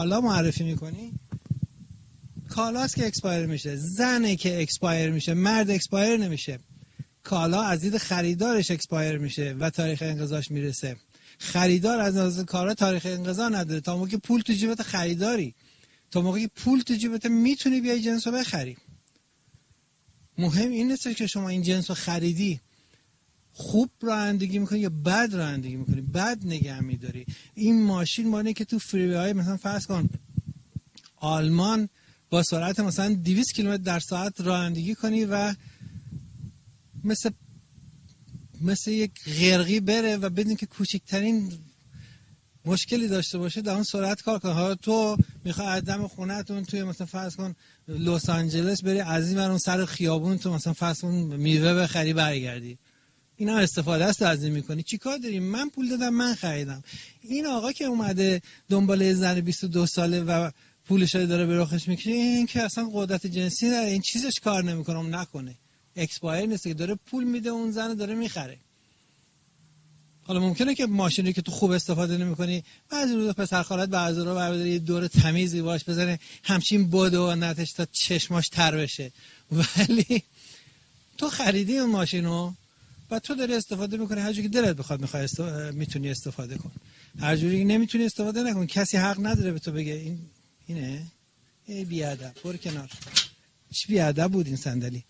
حالا معرفی میکنی کالاست که اکسپایر میشه، زنه که اکسپایر میشه، مرد اکسپایر نمیشه. کالا از دید خریدارش اکسپایر میشه و تاریخ انقضاش میرسه. خریدار از کالا تاریخ انقضا نداره تا موقعی پول تو جیبت خریداری، تا موقعی پول تو جیبت میتونی بیای جنس رو بخری. مهم این نیست که شما این جنس رو خریدی خوب رانندگی میکنی یا بد رانندگی میکنی، بد نگه میداری. این ماشین مانه که تو فریوی های مثلا فرض کن آلمان با سرعت مثلا 200 کیلومتر در ساعت رانندگی کنی و مثل یک غرقی بره و بدون که کوچکترین مشکلی داشته باشه در اون سرعت کار کنه. حالا تو میخوای از دم خونه‌تون توی مثلا فرض کن لس آنجلس بری، از این ور سر خیابون تو مثلا فرض کن میوه بخری برگردی، اینا استفاده است از این میکنی. چیکار داریم؟ من پول دادم، من خریدم. این آقا که اومده دنبال زن 22 ساله و پولش داره به رخش میکشه، این که اصلا قدرت جنسی نداره، این چیزش کار نمیکنه، اون نکنه، اکسپایر نیست که داره پول میده اون زن داره میخره. حالا ممکنه که ماشینی که تو خوب استفاده نمی‌کنی بعضی روزا پسر خالت بعضی رو برداره یه دور تمیزی باش بزنه همچین بدو نتش تا چشماش تر بشه، ولی تو خریدی اون ماشینو و تو داری استفاده می‌کنی هر جوری که دلت بخواد میتونی استفاده کن، هر جوری که نمیتونی استفاده نکن. کسی حق نداره به تو بگه اینه ای بیادب برو کنار. چی بیادب بود این صندلی؟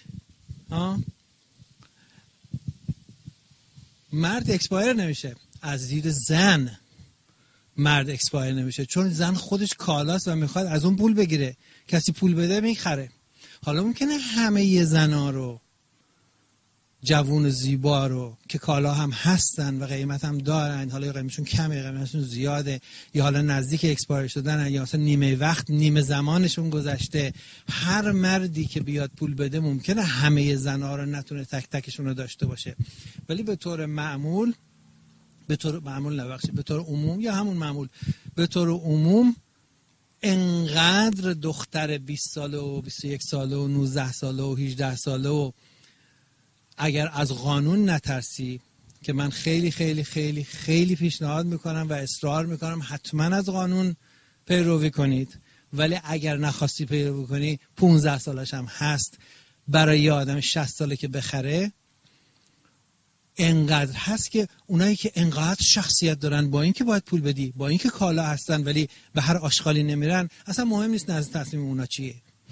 مرد اکسپایر نمیشه از دید زن. مرد اکسپایر نمیشه چون زن خودش کالاست و میخواد از اون پول بگیره، کسی پول بده میخره. حالا ممکنه همه زنا رو، جوون و زیبا رو که کالا هم هستن و قیمت هم دارن، حالا قیمتشون کمه قیمتشون زیاده یا حالا نزدیک اکسپایر شدن یا مثلا نیمه وقت نیمه زمانشون گذشته، هر مردی که بیاد پول بده ممکنه همه زنا رو نتونه تک تکشون رو داشته باشه، ولی به طور عموم یا همون معمول به طور عموم انقدر دختر 20 ساله و 21 ساله و 19 ساله و 18 ساله و اگر از قانون نترسی، که من خیلی خیلی خیلی خیلی پیشنهاد میکنم و اصرار میکنم حتما از قانون پیروی کنید، ولی اگر نخواستی پیروی کنی 15 سالش هم هست برای یه آدم 60 ساله که بخره. انقدر هست که اونایی که انقدر شخصیت دارن با اینکه باید پول بدی، با اینکه کالا هستن ولی به هر آشغالی نمیرن، اصلا مهم نیست نظر تصمیم اونا چیه.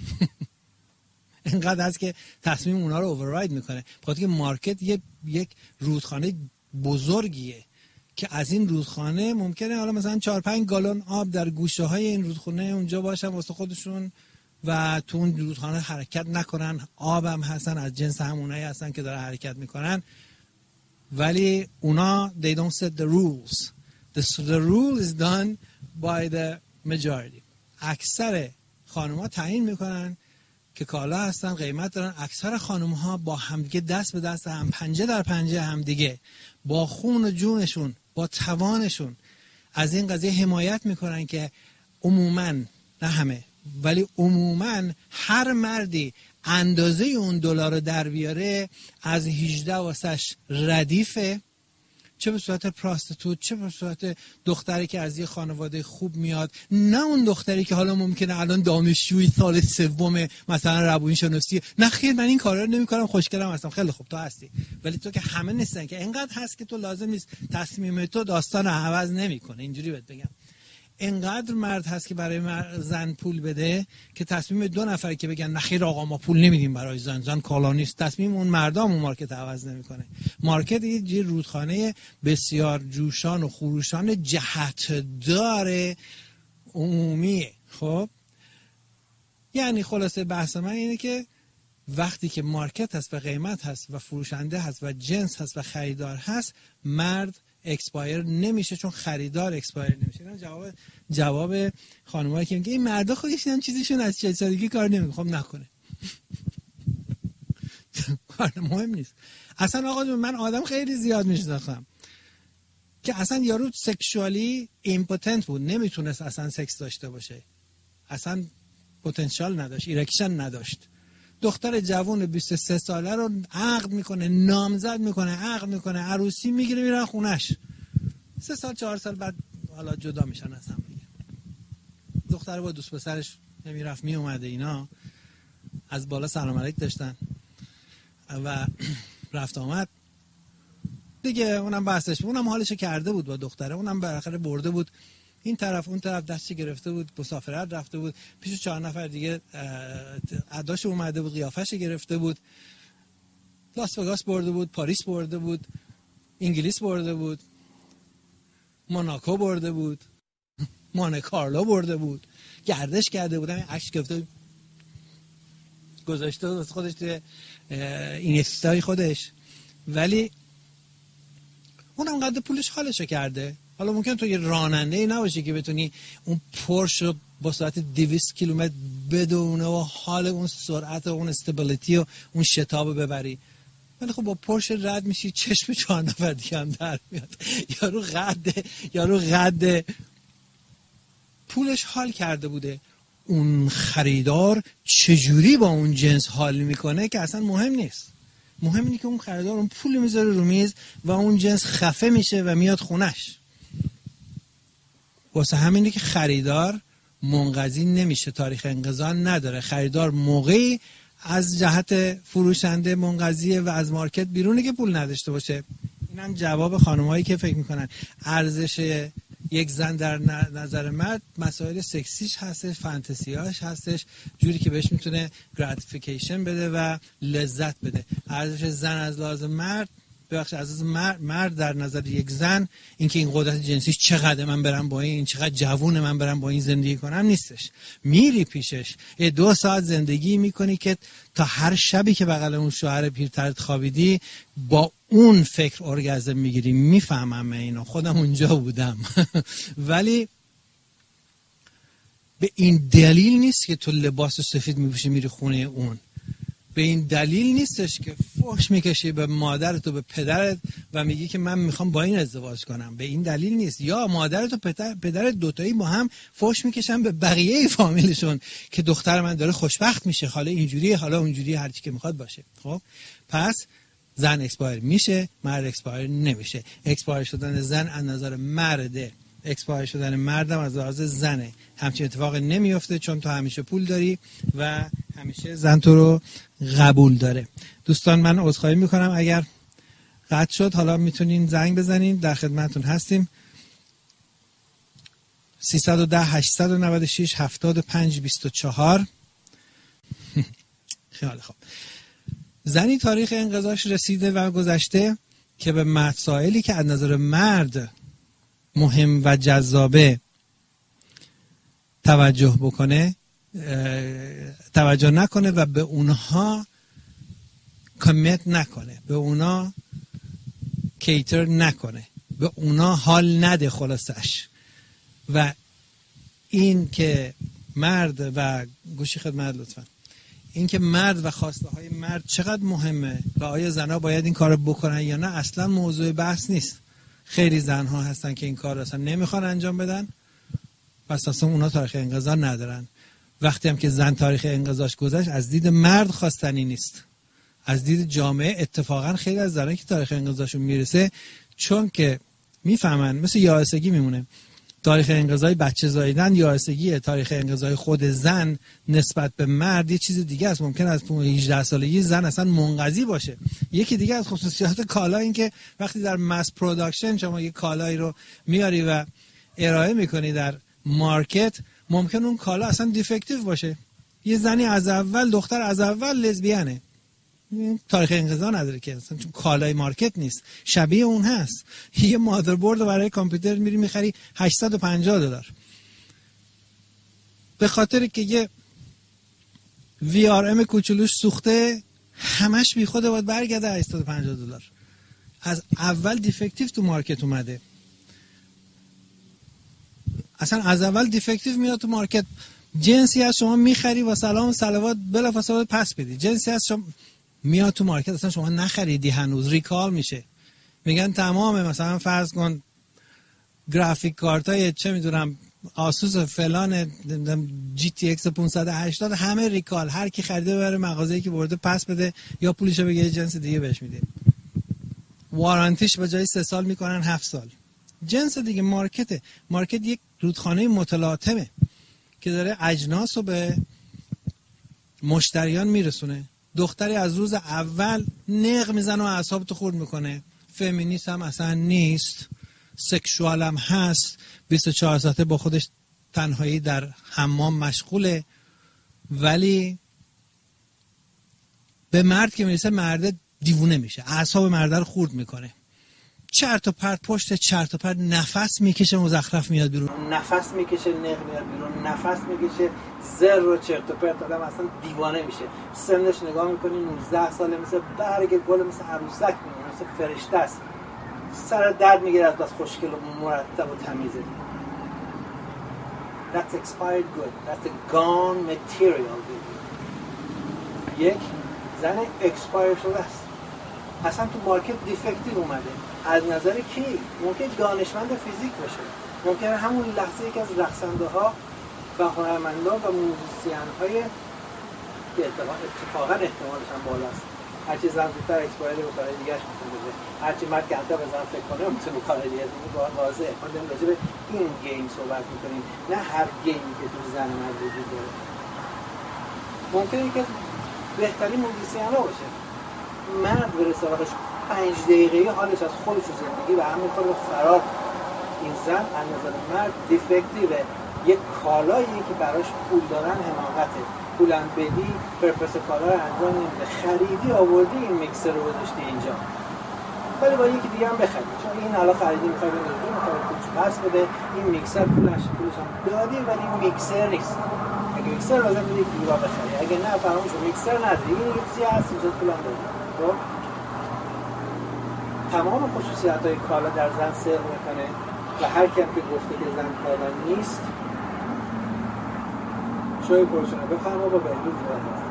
انقدر هست که تصمیم اونا رو اوورراید میکنه، بخاطر که مارکت یک رودخانه بزرگیه که از این رودخانه ممکنه حالا مثلا 4-5 گالون آب در گوشه های این رودخانه اونجا باشن واسه خودشون و تو اون رودخانه حرکت نکنن، آبم هستن از جنس همونایی هستن که داره حرکت میکنن، ولی اونا they don't set the rules. The rule is done by the majority. اکثر خانوما تعیین میکنن که کالا هستن، قیمت دارن. اکثر خانوم‌ها با همدیگه دست به دست هم، پنجه در پنجه همدیگه، با خون و جونشون، با توانشون از این قضیه حمایت میکنن که عموماً، نه همه ولی عموماً هر مردی اندازه اون دلار رو در بیاره از 18 واسش ردیفه، چه به صورت پراستیتوت چه به صورت دختری که از یه خانواده خوب میاد، نه اون دختری که حالا ممکنه الان دانشجوی سال سوم مثلا روانشناسی، نه خیر من این کارا رو نمی‌کنم خوشگلم هستم. خیلی خوب تو هستی، ولی تو که همه نیستن که اینقدر هست که تو لازم نیست تصمیم تو داستان رو عوض نمی‌کنه. اینجوری بهت بگم اینقدر مرد هست که برای زن پول بده که تصمیم 2 نفر که بگن نخیر آقا ما پول نمیدیم برای زن کالا نیست، تصمیم اون مردام اون مارکت عوض نمیکنه. مارکت یه رودخانه بسیار جوشان و خروشان جهتدار عمومیه. خب یعنی خلاصه بحث من اینه که وقتی که مارکت هست و قیمت هست و فروشنده هست و جنس هست و خریدار هست، مرد اکسپایر نمیشه چون خریدار اکسپایر نمیشه. جواب خانمایی که میگه این مردا خودشون هم چیزیشون از 40 سالگی کار نمیکنه، خب نکنه. کار مهم نیست اصلا. آقا من آدم خیلی زیاد میشناسم که اصلا یارو سکشوالی ایمپوتنت بود، نمیتونست اصلا سکس داشته باشه، اصلا پتانسیل نداشت، ایرکشن نداشت. دختر جوان 23 ساله رو عقد میکنه، نامزد میکنه، عقد میکنه، عروسی میگیره، میرن خونش. 3 سال 4 سال بعد حالا جدا میشن از هم دیگه. دختر با دوست پسرش میرفت می اومده، اینا از بالا سلام علیک داشتن و رفت آمد دیگه. اونم بحثش، اونم حالشو کرده بود با دختره، اونم بالاخره برده بود این طرف اون طرف، دستش گرفته بود، مسافرت رفته بود پیش 4 نفر دیگه، اداش اومده بود، قیافش گرفته بود، لاس وگاس برده بود، پاریس برده بود، انگلیس برده بود، موناکو برده بود، مانه کارلو برده بود، گردش کرده بود، همین عکس گرفته گذاشته بود خودش توی اینستای خودش. ولی اونم قد پولش حالشو کرده. حالا ممکن تو یه راننده ای نباشی که بتونی اون پورش رو با سرعت 200 کیلومتر بدونه و حال اون سرعت و اون استابیلیتی و اون شتاب ببری، ولی خب با پورش رد میشی، چشم 4 نفر دیگه هم در میاد. یارو قد پولش حال کرده بوده. اون خریدار چجوری با اون جنس حال میکنه که اصلا مهم نیست. مهم اینه که اون خریدار اون پول میذاره رو میز و اون جنس خفه میشه و میاد خونش. واسه همینه که خریدار منقضی نمیشه، تاریخ انقضا نداره. خریدار موقعی از جهت فروشنده منقضیه و از مارکت بیرونه که پول نداشته باشه. اینم جواب خانمایی که فکر میکنن ارزش یک زن در نظر مرد مسائل سکسیش هستش، فانتزیاش هستش، جوری که بهش میتونه گراتیفیکیشن بده و لذت بده. ارزش زن از لحاظ مرد، ببخشید از مرد در نظر یک زن، اینکه این قدرت جنسیش چقدر من برم با این، چقدر جوونه من برم با این زندگی کنم نیستش. میری پیشش 2 ساعت زندگی میکنی که تا هر شبی که بغل اون شوهر پیرترت خوابیدی با اون فکر ارگازم میگیری. میفهمم اینو، خودم اونجا بودم. ولی به این دلیل نیست که تو لباس سفید میپوشی میری خونه اون. به این دلیل نیستش که فحش میکشی به مادرت و به پدرت و میگی که من میخوام با این ازدواج کنم. به این دلیل نیست. یا مادرت و پدرت دوتایی با هم فحش میکشن به بقیه فامیلشون که دختر من داره خوشبخت میشه، حالا اینجوری حالا اونجوری، هر چی که میخواد باشه. خب پس زن اکسپایر میشه، مرد اکسپایر نمیشه. اکسپایر شدن زن از نظر مرده، اکسپایر شدن مردم از لحاظ زنه. همچین اتفاق نمیفته چون تو همیشه پول داری و همیشه زن تو رو قبول داره. دوستان من عذرخواهی میکنم اگر قطع شد، حالا میتونین زنگ بزنین، در خدمتتون هستیم. 310 896 75 24. خیلی خوب. زنی تاریخ انقضاش رسیده و گذشته که به مسائلی که از نظر مرد مهم و جذابه توجه بکنه، توجه نکنه و به اونها کمیت نکنه، به اونها کیتر نکنه، به اونها حال نده خلاصش. و این که مرد و گوشی خدمت لطفا، این که مرد و خواسته های مرد چقدر مهمه و آیا زنها باید این کار بکنن یا نه اصلا موضوع بحث نیست. خیلی زنها هستن که این کار اصلا نمیخوان انجام بدن، پس اصلا اونا تاریخ انقضا ندارن. وقتی هم که زن تاریخ انقضاش گذشت، از دید مرد خواستنی نیست، از دید جامعه اتفاقا خیلی از زنان که تاریخ انقضاشون میرسه چون که میفهمن مثل یائسگی میمونه. تاریخ انقضای بچه زاییدن یائسگیه. تاریخ انقضای خود زن نسبت به مرد یه چیز دیگه است. ممکن از 18 سالگی زن اصلا منقضی باشه. یکی دیگه از خصوصیات کالا این که وقتی در مس پروداکشن شما یه کالایی رو میاری و ارائه میکنی در مارکت، ممکن اون کالا اصلا دیفکتیو باشه. یه زنی از اول، دختر از اول لزبیانه، تاریخ انقضا نداره که اصلا، چون کالای مارکت نیست، شبیه اون هست. یه مادربرد برای کامپیوتر میری میخری $850 به خاطر که یه VRM کوچولوش سوخته، همش بی خود باید برگرده $850. از اول دیفکتیو تو مارکت اومده، اصلا از اول دیفکتیو میاد تو مارکت. جنسی از شما میخری و سلام و صلوات بلافاصله پس بدی. جنسی از شما میاد تو مارکت اصلا شما نخریدی هنوز، ریکال میشه. میگن تمامه، مثلا فرض کن گرافیک کارتای چه میدونم آسوس فلان GTX 580 همه ریکال، هر کی خریده بره مغازه‌ای که برده پس بده یا پولشو بگه یه جنس دیگه بهش میده. وارانتیش به جای 3 سال میکنن 7 سال. جنس دیگه مارکت یک رودخانه متلاطمه که داره اجناس رو به مشتریان میرسونه. دختری از روز اول نق میزنه و اعصابتو خورد میکنه. فمینیست هم اصلا نیست، سکشوال هم هست، 24 ساعته با خودش تنهایی در حمام مشغوله، ولی به مرد که میرسه مرد دیوونه میشه، اعصاب مرد رو خورد میکنه، چرت و پرت پشت چرت و پرت، نفس میکشه مزخرف میاد بیرون، نفس میکشه نق میاد بیرون، نفس میکشه زر و چرت و پرت. آدم اصلا دیوانه میشه. سنش نگاه میکنی 19 ساله، مثل برگ گل، مثل عروسک میمونه، مثل فرشته است. سر درد میگیره از بس خوشگل و مرتب و تمیزه. That's expired good. That's a gone material. یک زن اکسپایر شده است، اصلا تو مارکت دیفکتیو اومده. از نظر کی؟ ممکن دانشمند فیزیک باشه، ممکن همون لحظه یکی از رقصنده ها و هنرمندان و موزیسین های که اتفاقا احتمالش هم بالاست، هرچی زن زودتر اکسپایر به کار دیگهش میتونه بده، هرچی مرد کمتر به زن فکر کنه میتونه به کار دیگه بده. واضحه ما داریم راجع به این گیم صحبت میکنیم، نه هر گیمی که تو زن مرد وجود داره. ممکنه یکی از بهترین موزیسین ها باشه، مرد بره سراغش 5 دقیقه حالش از خودش و زندگی و همین کار رو فرار. این زن از نظر مرد دیفکتیوه، یک کالاییه که براش پول دارن حماقته، پولم بدی پرپس کالا رو انجام نمیده، خریدی آوردی این میکسر رو گذاشتی اینجا، ولی با یکی دیگه هم بخری، چون این حالا خریدی میخوای به نزدی میخوای پولش پس بده، این میکسر پولش هم دادی ولی این میکسر نیست. اگه میکسر لازم بدی که دیگه بخری، اگه نه فراموش کن میکسر نداری، این یه چیزی هست اینجا پولم دادی. خب تمام خصوصیت‌های کالا در زن سر میکنه و هر کم که گفته که زن کالا نیست شوی پرشونه بفرما با بهروز جواد هست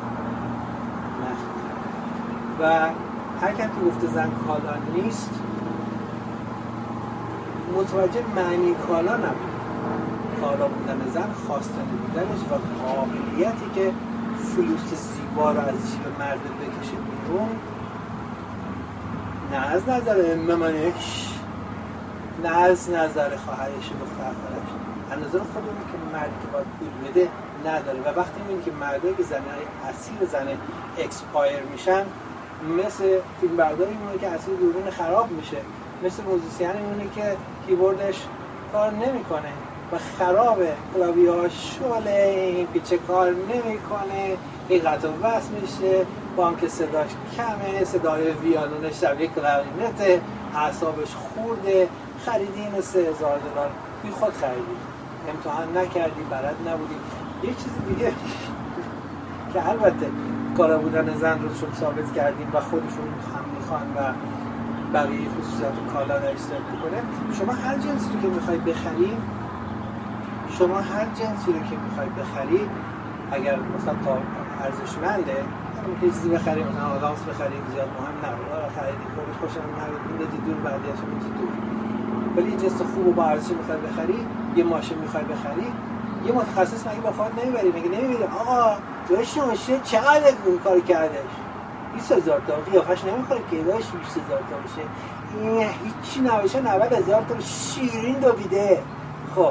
و هر کم که گفته زن کالا نیست متوجه معنی کالا نبود. کالا بودن زن خواستن بودنش و قابلیتی که فلوس زیبا رو ازش به مرد بکشه بیرون، نه از نظر ممانش، نه از نظر خواهرش و دختر خواهرش، از نظر خودمون که مردی که باید پول بده نداره. و وقتی میبینیم که مردایی که زنهای اسیر زن اکسپایر میشن، مثل فیلم برداری میمونه که اسیر دوربین خراب میشه، مثل موزیسین میمونه که کیبوردش کار نمیکنه و خرابه، کلاویه‌ها شعله، پیچه کار نمیکنه، این قطع و وصل میشه، با هم که صداش کمه، صدای ویالون شبیه کلارینته، اعصابش خورده، خریدی اینو $3000 بی خود خریدی، امتحان نکردی، بلد نبودی. یه چیز دیگه که البته کالا بودن زن رو شد ثابت کردیم و خودشون هم میخوان و بقیه خصوصیات کالا در اشتراک میکنه. شما هر جنسی رو که میخوای بخری، اگر مثلا تا ارزشمنده که چیزی بخری، مثلا آدامس بخری زیاد مهم نبود، خریدی خودت خوشم نمیاد میندازی دور، بعدیش میندازی دور. ولی یه جنس خوب و با ارزش میخوای بخری، یه ماشین میخوای بخری، یه متخصص مگه با خودت نمیبری؟ مگه نمیبری آقا جوش ماشه چقدر این کار کردش؟ $20,000 قیافش نمیخوره که داش $20,000 بشه، این هیچی نباشه $90,000 شیرین دویده. خب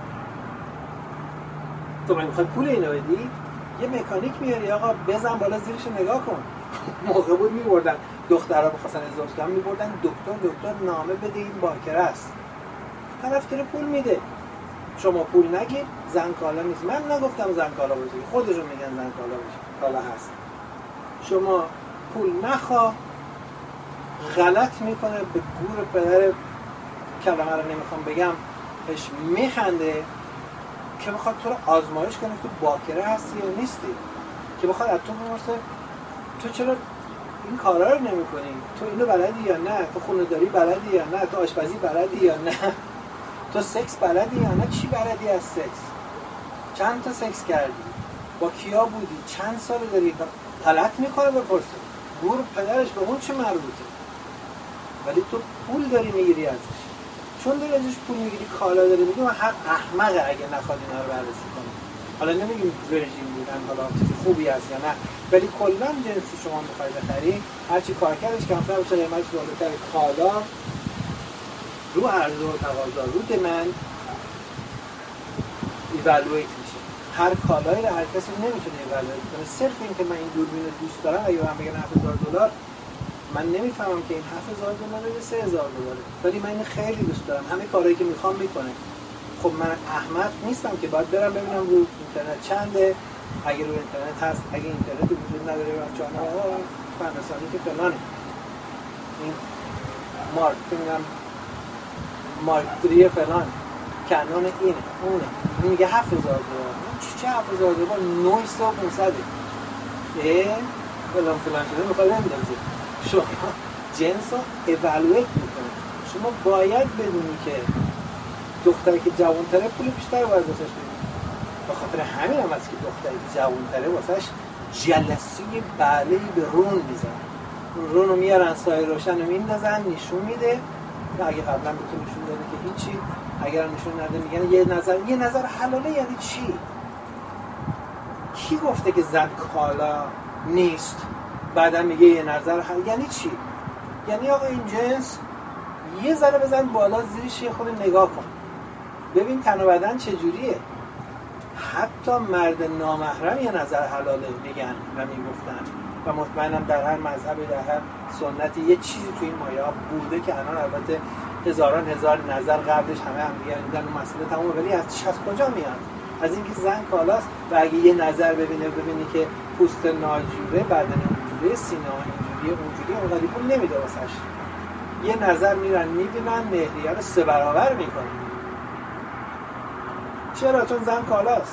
تو میخوای پول اینو بدی؟ یه مکانیک میاری آقا بزن بالا زیرش نگاه کن. موقع بود میبردن دخترها بخواستن ازدواج کنن میبردن دکتر نامه بده این باکره است، طرف داره پول میده، شما پول نگیر زن کالا نیست. من نگفتم زن کالا باشه، خودشون میگن زن کالا باشه، کالا هست. شما پول نخوا، غلط میکنه، به گور پدر کلمه رو نمیخوام بگم بهش میخنده که بخواد تو رو آزمایش کنه تو باکره هستی یا نیستی، که بخواد از تو بپرسه تو چرا این کارا رو نمی کنی، تو اینو بلدی یا نه، تو خونه داری بلدی یا نه، تو آشپزی بلدی یا نه، تو سکس بلدی یا نه، چی بلدی از سکس، چند تا سکس کردی، با کیا بودی، چند سال داری. غلط میکنه بپرسه، گور پدرش به اون چه مربوطه. ولی تو پول داری میگیری ازش، چون داری ازش پول میگیری کالا داری میگی، من هر احمقه اگه نخواد اینا رو بررسی کنه. حالا نمیگیم ورژین بودن حالا چیز خوبی هست یا نه، ولی کلا جنسی شما میخوای بخری، هرچی کارکردش کمتر باشه قیمتش بالاتر، کالا رو عرضه و تقاضا رو دمند ایوالویت میشه. هر کالایی رو هر کسی نمیتونه ایوالویت کنه. صرف این که من این دوربین رو دوست دارم، اگه من بگن $7,000 من نمیفهمم که این $7,000 یا $3,000، ولی من اینو خیلی دوست دارم، همه کارهایی که میخوام میکنه. خب من احمق نیستم که باید برم ببینم رو اینترنت چنده، اگه رو اینترنت هست، اگه اینترنت وجود نداره برم چانه فنرسانی که فلانه، این مارک میگم مارک 3 فلان، کنون اینه اونه، این میگه $7,000. چه $7,000؟ نویس و 500 فلان شده میخواد نمیدازه. شما جنس رو ایوالویت میکنه. شما باید بدونی که دختری که جوانتره پول بیشتر باید واسش بدید. به خاطر همین هم هست که دختری که جوانتره واسش جلسی بعلهی به رون میزن. رون رو میارن سایه روشن رو میندازن، نشون میده. اگه قبلا بهتون نشون داده که هیچی، اگر نشون نده میگن یه نظر حلاله. یعنی چی؟ کی گفته که زن کالا نیست بعدا میگه یه نظر حلاله؟ یعنی چی؟ یعنی آقا این جنس یه ذره بزن بالا زیرش، یه خود نگاه کن ببین تن و بدن چجوریه. حتی مرد نامحرم یه نظر حلاله میگن و میگفتن و مطمئنم در هر مذهبی در هر سنتی یه چیزی تو این مایه بوده که الان البته هزاران هزار نظر قبلش همه دیگه دیدن اون مسئله تمومه. ولی از کجا میاد؟ از اینکه زن کالاست و اگه یه نظر ببینی که پوست ناجوره، بدن اونجوریه، سینه اونجوریه، اونقدی پول نمیده واسش. یه نظر میرن میبینن، مهریه رو 3 برابر میکنن. چرا؟ چون زن کالاست.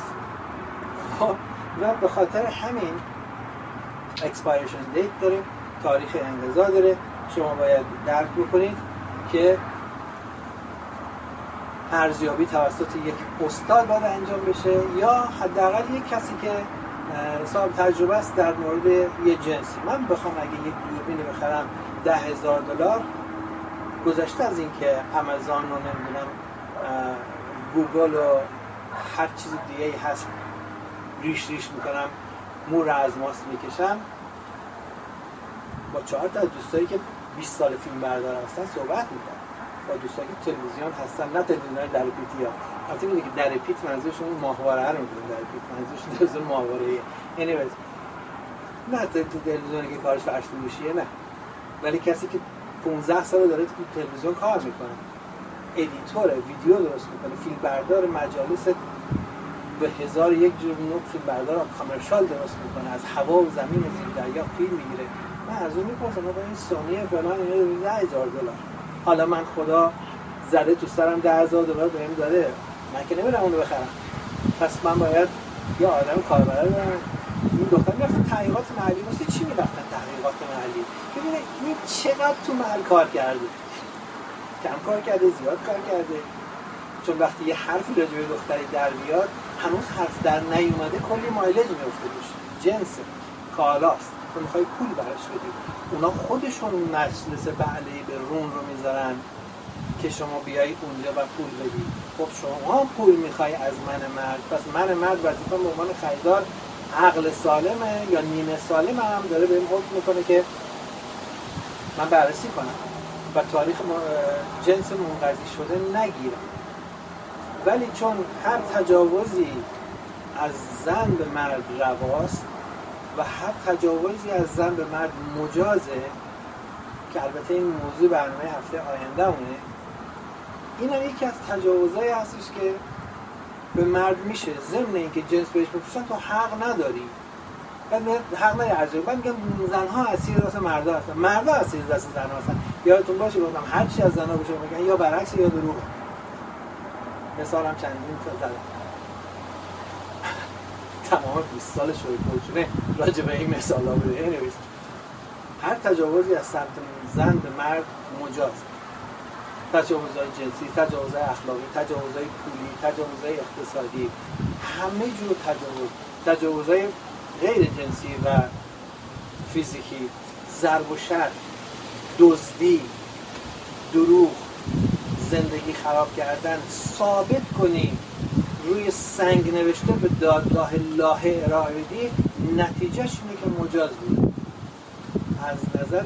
و به خاطر همین اکسپایرشن دیت داره، تاریخ انقضا داره. شما باید درک بکنید که ارزیابی توسط یک استاد باید انجام بشه یا حداقل یک کسی که صاحب تجربه است در مورد یه جنسی. من بخوام اگه یک دوربین بخرم $10,000 گذشته از این که آمازون و نمیدونم گوگل و هر چیز دیگه هست ریش میکنم، مور از ماست میکشم، با 4 تا دوستایی که 20 سال فیلم بردار هستن صحبت میکنم، با دوستایی که تلویزیون هستن، نه تلویزیونای در پیتی ها. البته میگه که در پیت منظورشون ماهواره رو میگن، در پیت منظورشون تلویزیون ماهواره‌ایه. anyways نه تلویزیونی که کارش فرش فروشیه، نه، ولی کسی که 15 سال داره تو تلویزیون کار میکنه، ادیتور ویدیو درست میکنه، فیلم بردار، مجالس به 1001 جور نوع فیلم بردار کامرشال درست میکنه، از هوا و زمین و زیر دریا فیلم میگیره. من از اون میپرسم با این سونی فلان اینا $10,000. حالا من خدا زده تو سرم $10,000 بهم داده، من که نمیرم اون رو بخرم. پس من باید یه آدم کاربر دارم. این دختر میرفتن تحقیقات محلی. واسه چی میرفتن تحقیقات محلی؟ ببینه این چقدر تو محل کار کرده، کم کار کرده، زیاد کار کرده. چون وقتی یه حرفی راجع به دختری در بیاد، هنوز حرف در نیومده کلی مایلج میفته روش. جنس کالاست، تو میخوای پول براش بدی. اونا خودشون مجلس بعلهی به رون رو میذارن که شما بیای اونجا و پول بدی. خب شما پول میخوای از من مرد، پس من مرد وظیفه‌م به عنوان خریدار عقل سالمه یا نیمه سالم هم داره بهم حکم میکنه که من بررسی کنم و تاریخ جنس منقضی شده نگیرم. ولی چون هر تجاوزی از زن به مرد رواست و هر تجاوزی از زن به مرد مجازه، که البته این موضوع برنامه هفته آینده مونه، این هم یکی از تجاوزهایی هستش که به مرد میشه. ضمن اینکه جنس بهش بفروشن تو حق نداری، بعد حق نداری ارزش. بعد میگم زنها اسیر دست مردا هستن، مردا اسیر دست زنها هستن. یادتون باشه گفتم هر چی از زنها بشه میگن یا برعکس یا دروغه. مثالم چندین تا زدم. تمام 20 سال شوی کوچونه راجع به این مثالا بوده. اینویس هر تجاوزی از سمت زن به مرد مجاز، تجاوزهای جنسی، تجاوزهای اخلاقی، تجاوزهای پولی، تجاوزهای اقتصادی، همه جور تجاوزهای غیر جنسی و فیزیکی، ضرب و شتم، دزدی، دروغ، زندگی خراب کردن، ثابت کنی روی سنگ نوشته به دادگاه لاهه ارائه بدی، نتیجهش اینه که مجاز بود. از نظر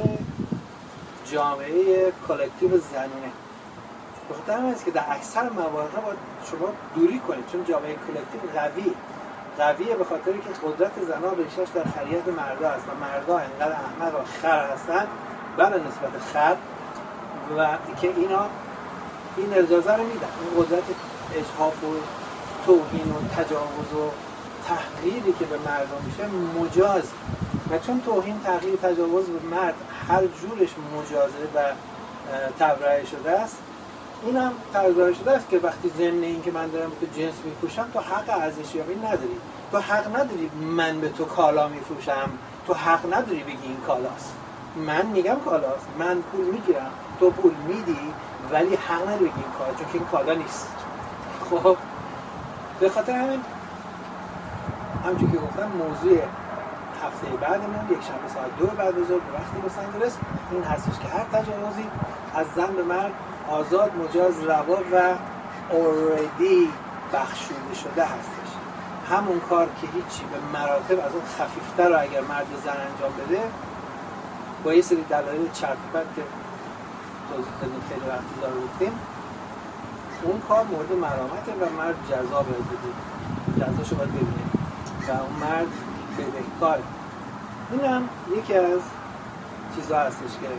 جامعه کلکتیو زنونه به خاطر همین است که در اکثر مواقع باید شما دوری کنید، چون جامعه کلکتیو قویه به خاطری که قدرت زنان ریشش در خریت مردا است و مردا انقدر احمق و خر هستن بر نسبت خر و که اینا این اجازه رو میدن، این قدرت اجحاف و توهین و تجاوز و تحقیری که به مردم میشه مجاز و چون توهین تحقیر تجاوز به مرد هر جورش مجازه و تبرئه شده است، این هم تبرئه شده است که وقتی ضمن این که من دارم به تو جنس میفروشم تو حق ارزشیابی نداری، تو حق نداری من به تو کالا میفروشم، تو حق نداری بگی این کالاست، من میگم کالاست، من پول میگیرم تو پول میدی ولی حق نداری بگی این کالا، چون که این کالا نیست. خب به خاطر همونجوری که گفتم موضوع هفته بعدمون یک شنبه ساعت 2 بعد از ظهر به وقت لس آنجلس این هستش که هر تجاوزی از زن به مرد آزاد، مجاز، روا و already بخشوده شده هستش. همون کار که هیچی به مراتب از اون خفیفتر رو اگر مرد به زن انجام بده با یه سری دلایل چرت و پرت که توضیح دادیم خیلی وقتی داره گفتیم، اون کار مورد مرامته و مرد جزا بده، جزاشو باید ببینه و اون مرد بدهکاره. این هم یکی از چیزها هستش که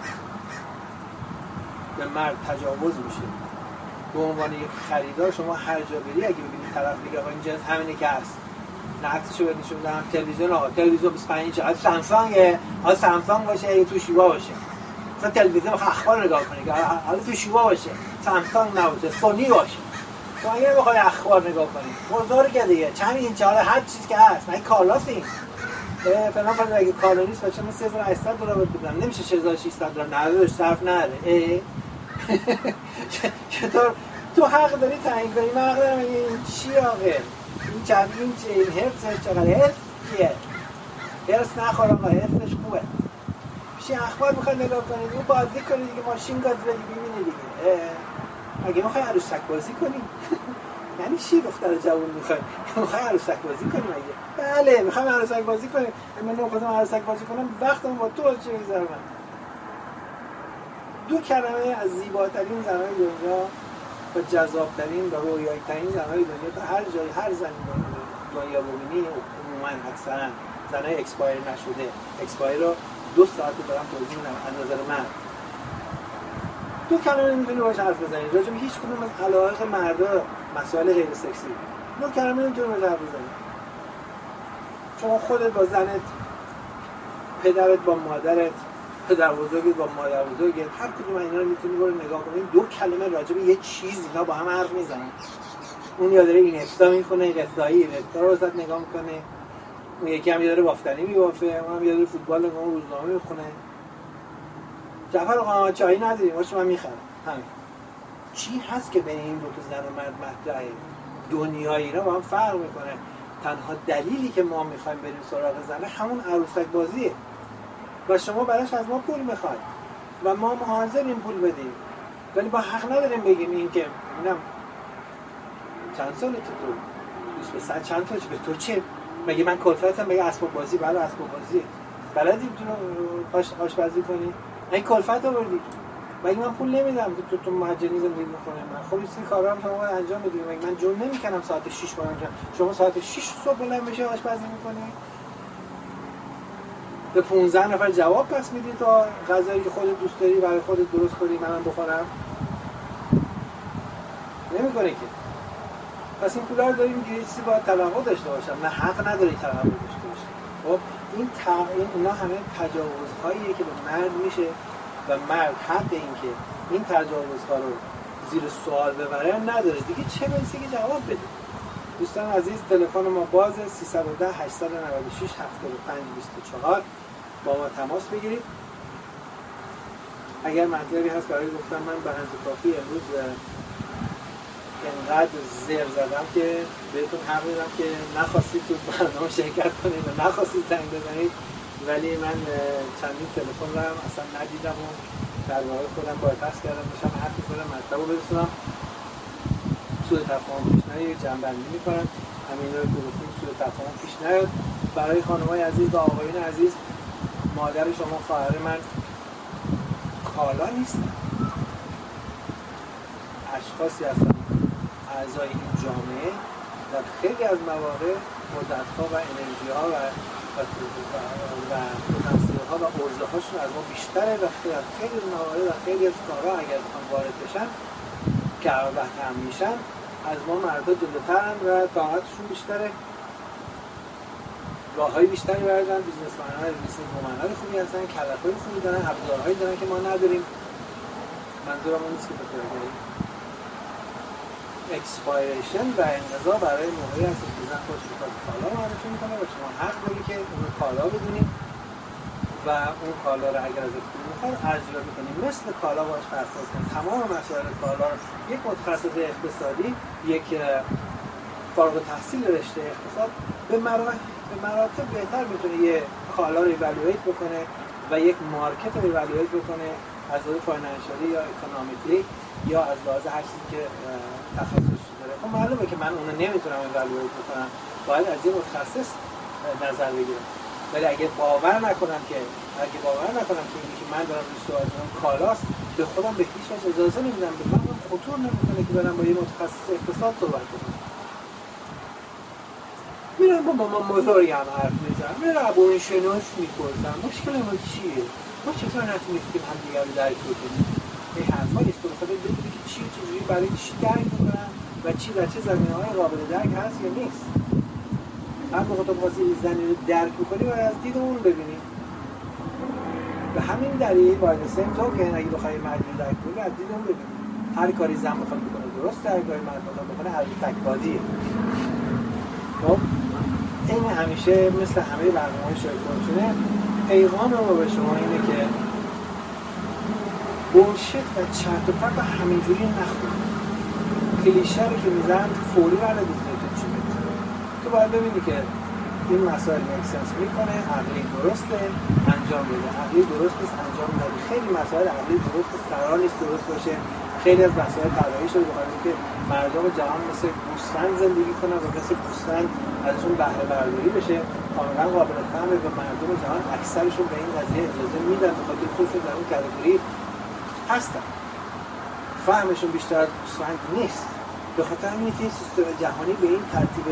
به مرد تجاوز میشه. به عنوان یک خریدار شما هر جا بری اگه ببینید طرف میگه آقا این جنس همینه که هست، نه عکسشو بهت نشون بدم، تلویزیون آقا تلویزیون 25 اینچ آقا سامسونگه، آقا سامسونگ باشه یا تو شیوا باشه، مثلا تلویزیون بخواد اخبار نگاه کنی که حالا تو شیوا باشه، سامسونگ نباشه، سونی باشه. تو اگه بخوای اخبار نگاه کنی بزرگه دیگه، چند اینچ حالا هر چیزی که هست، من کالاست این فلان فلان اگه کالا نیست بچه من $3800 بدم، نمیشه $6600 ندارش صرف نره. چطور تو حق داری تعیین کنی؟ من حق دارم این چی آقه این چند این هرتز چقدر هرتز کیه؟ هرتز نخور آقا، هرتزش خوبه. میشه اخبار میخوای نگاه کنید اون بازی کنید دیگه، ماشین گاز بدی ببینید دیگه. اگه میخوای عروسک بازی کنی یعنی چی دختر جوون میخوای عروسک بازی کنی مگه؟ بله میخوام عروسک بازی کنی. من نمیخوام عروسک بازی کنم وقتم با تو چه میذارم. دو کلمه از زیباترین زنهای دنیا و جذابترین و رویایی‌ترین زنهای دنیا تا هر جای هر زنی دنیا ببینی عموما اکثرا زنهای اکسپایر نشده. اکسپایر رو 2 ساعت دارم توضیح میدم از نظر من. دو کلمه نمیتونی باهاش حرف بزنی راجع به هیچ کدوم از علایق مردا، مسائل غیر سکسی. دو کلمه نمیتونی باهاش حرف بزنی. شما خودت با زنت، پدرت با مادرت، پدر بزرگت با مادر بزرگت، هر کدوم اینا رو میتونی برو نگاه کنی، دو کلمه راجع به یه چیز اینا با هم حرف میزنن. اون یا داره این افتا میخونه، این افتا رو واسط نگاه میکنه، اون یکی هم داره بافتنی میبافه، اون هم داره فوتبال نگاه روزنامه میخونه. جعفر آقا چای نداریم باشه من میخرم. همین چی هست که بین این دو تا زن و مرد مطرحه؟ دنیای اینا با هم فرق میکنه. تنها دلیلی که ما میخوایم بریم سراغ زنه همون عروسک بازیه و شما براش از ما پول میخواید و ما حاضریم پول بدیم، ولی با حق نداریم بگیم این که ببینم چند سالته تو؟ 20 به 100 چند تاش به تو چه؟ مگه من کلفتم بگه اسباب بازی؟ بله اسباب بازیه. بلدی تو آشپزی کنی؟ این کلفت آوردی. مگه من پول نمیدم که تو مجانی زندگی میکنه؟ من خب این کارا رو شما انجام بدید. مگه من جون نمیکنم ساعت 6 برام شما ساعت 6 صبح بلند بشه آشپزی میکنی؟ به 15 نفر جواب پس میدی تا غذایی که خودت دوست داری برای خودت درست کنی منم بخورم؟ نمیکنه که. پس این پولا رو داری میگیری چیزی باید توقع داشته باشم، نه حق نداری توقع داشته باشی. خب اینا همه تجاوزهاییه که به مرد میشه و مرد حق این که این تجاوزها رو زیر سوال ببره نداره دیگه، چه برسه که جواب بده. دوستان عزیز تلفن ما باز 310 896 75 24 با ما تماس بگیرید. اگر مطلبی هست برای گفتن من به اندازه کافی امروز انقدر زر زدم که بهتون حق میدم که نخواستید تو برنامه شرکت کنید و نخواستید زنگ بزنید، ولی من چندین تلفن رو هم اصلا ندیدم و در واقع خودم بایپاس کردم باشم حرفی کنم مطلب رو برسونم. سوء تفاهم پیش نیاد، جنبندی میکنم همین رو که گفتیم سوء تفاهم پیش نیاد. برای خانم‌های عزیز و آقایون عزیز، مادر شما خواهر من کالا نیستن، اشخاصی هستن اعضای این جامعه و خیلی از مواقع قدرت‌ها و انرژی‌ها و پتانسیل‌ها و عرضه‌هاشون از ما بیشتره و خیلی موارد و خیلی از کارها اگر بخوان وارد بشن که بهتر میشن از ما مردا جلوترن و طاقتشون بیشتره، راه‌های بیشتری بردن، بیزنس‌من‌های خوبی هستن، کلک‌های خوبی دارن، ابزارهایی دارن که ما نداریم. منظورم اون نیست که بخوره اکسپایریشن و انقضا برای موقعی هست که زن خودش رو کالا معرفی میکنه و شما حق داری که اون کالا بدونید و اون کالا رو اگر از پول میخواد ارزیابی کنید، مثل کالا باش برخورد کنید. تمام مسائل کالا رو یک متخصص اقتصادی، یک فارغ التحصیل رشته اقتصاد به مراتب بهتر میتونه یه کالا رو ایوالویت بکنه و یک مارکت رو ایوالویت بکنه از لحاظ فاینانشالی یا اکونومیکلی یا از لحاظ هر چیزی که تخصص داره. خب معلومه که من اونو نمیتونم ایوالویت بکنم، باید از یه متخصص نظر بگیرم. ولی اگه باور نکنم که اینی که من دارم روی صحبت می‌کنم کالاست، به خودم به هیچ وجه اجازه نمیدم، به من خطور نمیکنه که برم با یه متخصص اقتصاد صحبت کنم. میرم با مامان بزرگم حرف میزنم، میرم روانشناس میپرسم مشکل ما چیه؟ ما چطور نتونستیم همدیگر رو درک بکنیم؟ این حرفایی است که بخاطر بدونی که چجوری برای چی درک میکنم و چه زمینه‌های قابل درک هست یا نیست. هر موقع تو واسه این زمینه رو درک میکنی و از دید اون ببینی. به همین دلیل باید سیم توکن اگه بخوای مردی درک کنی از دید اون ببینی. هر کاری زن بخواد بکنه درسته، هر کاری مرد بخواد بکنه هر تک‌بازیه. خب این همیشه مثل همه برنامه‌های شایگان‌شونه پیغام ما به شما اینه که بولشت و چرت و پرت همینجوری نخونید. کلیشه رو که میزن فوری بلدید چی بگید. تو باید ببینی که این مسائل اکسنس میکنه، عقلی درسته انجام بده، عقلی درست نیست انجام نده. خیلی مسائل عقلی درست قرار نیست درست باشه. خیلی از مسائل طراحی شده بخاطر که مردم جهان مثل گوسفند زندگی کنن و مثل گوسفند ازشون بهره برداری بشه. کاملا قابل فهمه و مردم جهان اکثرشون به این قضیه اجازه میدن بخاطر خودشون در اون کاتگوری هستن. فهمشون بیشتر از گوسفند نیست. به خاطر اینکه سیستم جهانی به این ترتیب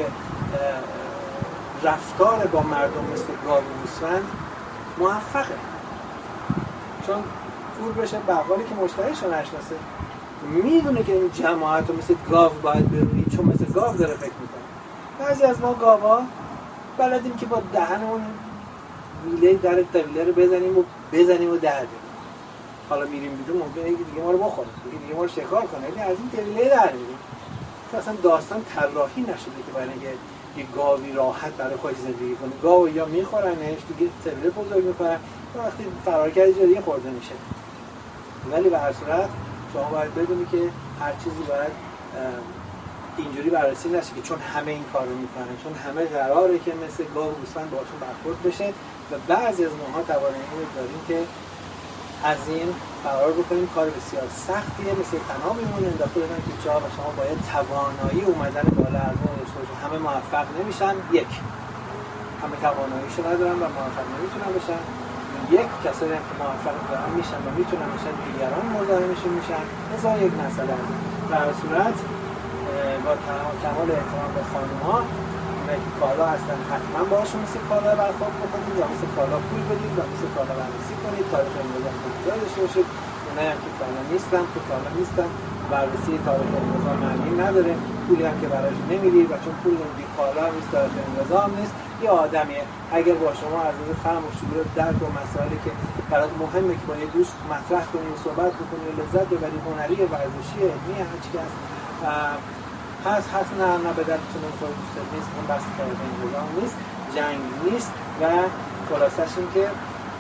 رفتار با مردم مثل گاو و گوسفند موفقه. چون پول بشه بقالی که مشتریشو نشناسه میدونه که این جماعت رو مثل گاو باید برونی، چون مثل گاو داره فکر میکنه. بعضی از ما گاوا بلدیم که با دهنمون میله در طویله رو بزنیم و در بریم. حالا میریم بیرون ممکنه یکی دیگه ما رو بخوره، یکی دیگه ما رو شکار کنه، ولی از این طویله در میریم. چون اصلا داستان طراحی نشده که برای یه گاوی راحت برای خودش زندگی کنه. گاو یا میخورنش دیگه طویله بزرگ میکنن و وقتی فرار کرد جای دیگه خورده میشه. ولی به هر صورت شما باید بدونی که هر چیزی باید اینجوری بررسی نشه که چون همه این کارو میکنن، چون همه قراره که مثل گاو و گوسفند باشون برخورد بشه و بعضی از ماها توانایی داریم که از این فرار بکنیم. کار بسیار سختیه، مثل تناب میمونه انداخته بدن که جا و شما باید توانایی اومدن بالا از اون داشته باشید. همه موفق نمیشن، همه تواناییشو ندارن و موفق نمیتونن بشن. یک کسایی هم که موفق دارن میشن و میتونن بشن، دیگران مزاحمشون میشن. مثلا یک مسئله در صورت با کمال احترام به خانم‌ها که کالا هستن حتما باشون مثل کالا برخورد بکنید یا مثل کالا پول بدید و مثل کالا بررسی کنید. تاریخ امضا خوب داشته باشید. اونایی هم که کالا نیستن بررسی تاریخ امضا معنی نداره. پولی هم که براشون نمیدید و چون پول نمیدید کالا هم نیست، تاریخ امضا هم نیست. یه آدمیه اگر با شما از از فهم و شعور درک و مسائلی که برات مهمه که با یه دوست مطرح کنی و صحبت بکنی و لذت ببری، هنری، ورزشی، علمی، هر چی که هست نه به دلتون خود دوست نیست، اون بحث تاریخ انقلاب نیست، جنگ نیست و خلاصش این که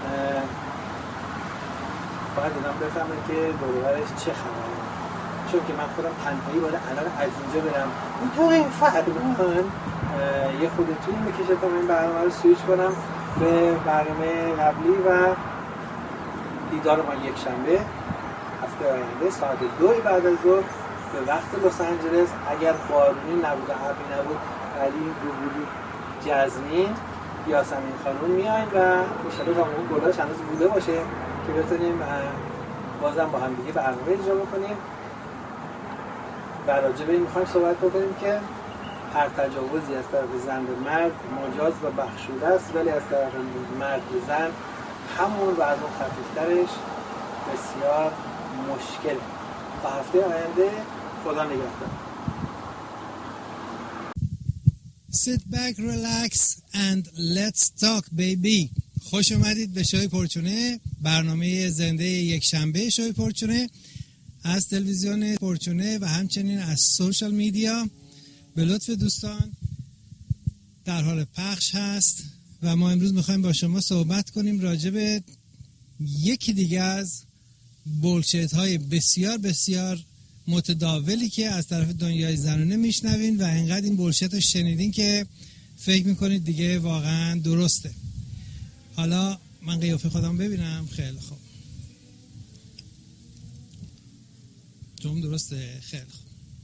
باید آدم بفهمه که دور و برش چه خبره. چون که من خودم تنهایی باید الان از اینجا برم این فرمان یه خود طول میکشه تا من برنامه رو سویچ کنم به برنامه قبلی و دیدار ما یک شنبه هفته آینده ساعت 2 بعد از ظهر به وقت لس آنجلس. اگر بارونی نبود و ابری نبود علی گوگلی جزمین یاسمین خانوم میاین و انشالله تا اون گلاش هنوز بوده باشه که بتونیم بازم با هم دیگه برنامه اجرا بکنیم. و راجع به این میخوایم صحبت بکنیم که هر تجاوزی از طرف زن به مرد مجاز و بخشوده است، ولی از طرف مرد به زن همون و از اون خفیفترش بسیار مشکل. تا هفته آینده، خدا نگهدار. Sit back, relax and let's talk baby. خوش اومدید به شوی پرچونه، برنامه زنده یک شنبه شوی پرچونه از تلویزیون پرچونه و همچنین از سوشال میدیا. به لطف دوستان در حال پخش هست و ما امروز میخوایم با شما صحبت کنیم راجع به یکی دیگه از بولشیت های بسیار بسیار متداولی که از طرف دنیای زنانه میشنوین و انقدر این بولشیت رو شنیدین که فکر میکنید دیگه واقعا درسته. حالا من قیافه خودم ببینم. خیلی خوب، جمع درسته. خیلی خوب.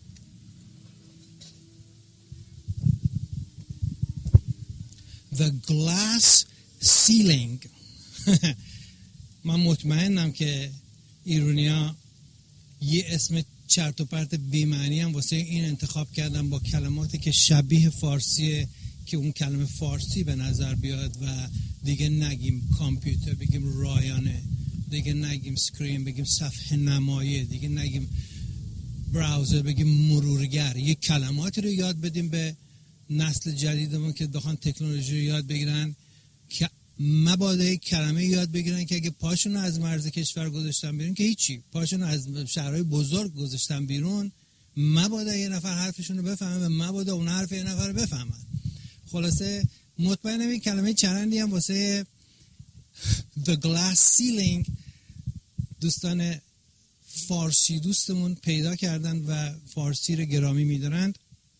The glass ceiling. من مطمئنم که ایرونیا یه اسم چرت و پرت بی‌معنی هم واسه این انتخاب کردن با کلماتی که شبیه فارسیه که اون کلمه فارسی به نظر بیاد و دیگه نگیم کامپیوتر، بگیم رایانه، دیگه نگیم سکرین، بگیم صفحه نمایه، دیگه نگیم براوزر، بگیم مرورگر. یه کلماتی رو یاد بدیم به نسل جدیدمون که بخوان تکنولوژی رو یاد بگیرن که مبادا کلمه یاد بگیرن که اگه پاشون از مرز کشور گذاشتن بیرون که هیچی، پاشون از شهرهای بزرگ گذاشتن بیرون، مبادا یه نفر حرفشون رو بفهمه و مبادا اون حرف یه نفر رو بفهمن. خلاصه مطمئنم این کلمه چرندی هم واسه The Glass Ceiling دوستان فارسی دوستمون پیدا کردن و فارسی رو گرامی می‌دارند.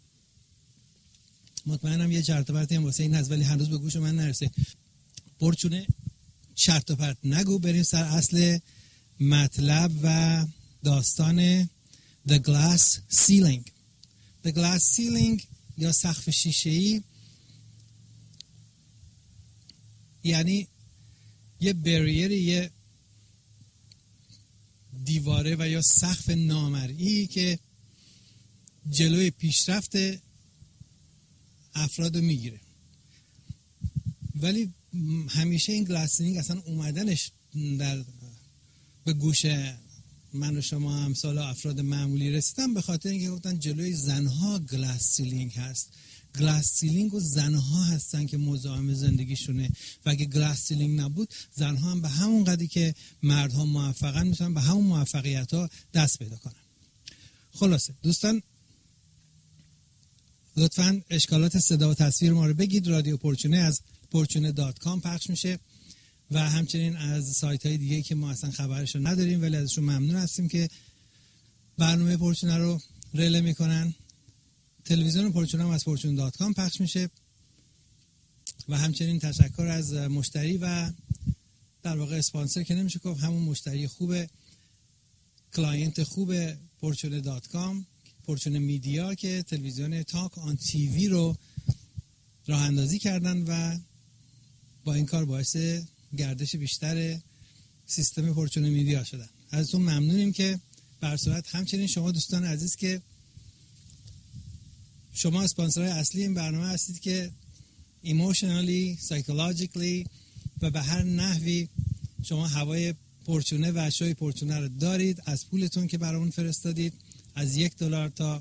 مطمئنم یه چرت و پرتی هم واسه این هست ولی هنوز به گوش من نرسه. پرچونه چرت و پرت نگو، بریم سر اصل مطلب و داستان The Glass Ceiling. The Glass Ceiling یا سقف شیشه‌ای یعنی یه بریری، یه دیواره و یا سقف نامرئی که جلوی پیشرفت افراد رو میگیره. ولی همیشه این گلاس سیلینگ اصلا اومدنش به گوش من و شما امثال افراد معمولی رسیدن به خاطر اینکه گفتن جلوی زنها گلاس سیلینگ هست. گلاس سیلینگ و زنها هستن که مزاحم زندگیشونه و اگه گلاس سیلینگ نبود زنها هم به همون قدری که مردها موفقن میتونن به همون موفقیت ها دست پیدا کنن. خلاصه دوستان لطفاً اشکالات صدا و تصویر ما رو بگید. رادیو پرچونه از porchune.com پخش میشه و همچنین از سایت های دیگه که ما اصلا خبرش رو نداریم ولی ازشون ممنون هستیم که برنامه پرچونه رو ریله میکنن. تلویزیون پرچونه هم از porchune.com پخش میشه و همچنین تشکر از مشتری و در واقع اسپانسر که نمیشه گفت، همون مشتری خوبه، کلاینت خوب porchune.com، پرچونه میدیا که تلویزیون تاک آن تیوی رو راه اندازی کردن و با این کار باعث گردش بیشتر سیستم پرچونه میدیا شدن. ازتون ممنونیم که بر صورت همچنین شما دوستان عزیز که شما اسپانسرهای اصلی این برنامه هستید که ایموشنالی، سایکولوژیکلی و به هر نحوی شما هوای پرچونه و شوی پرچونه رو دارید. از پولتون که برامون فرستادید از $1 تا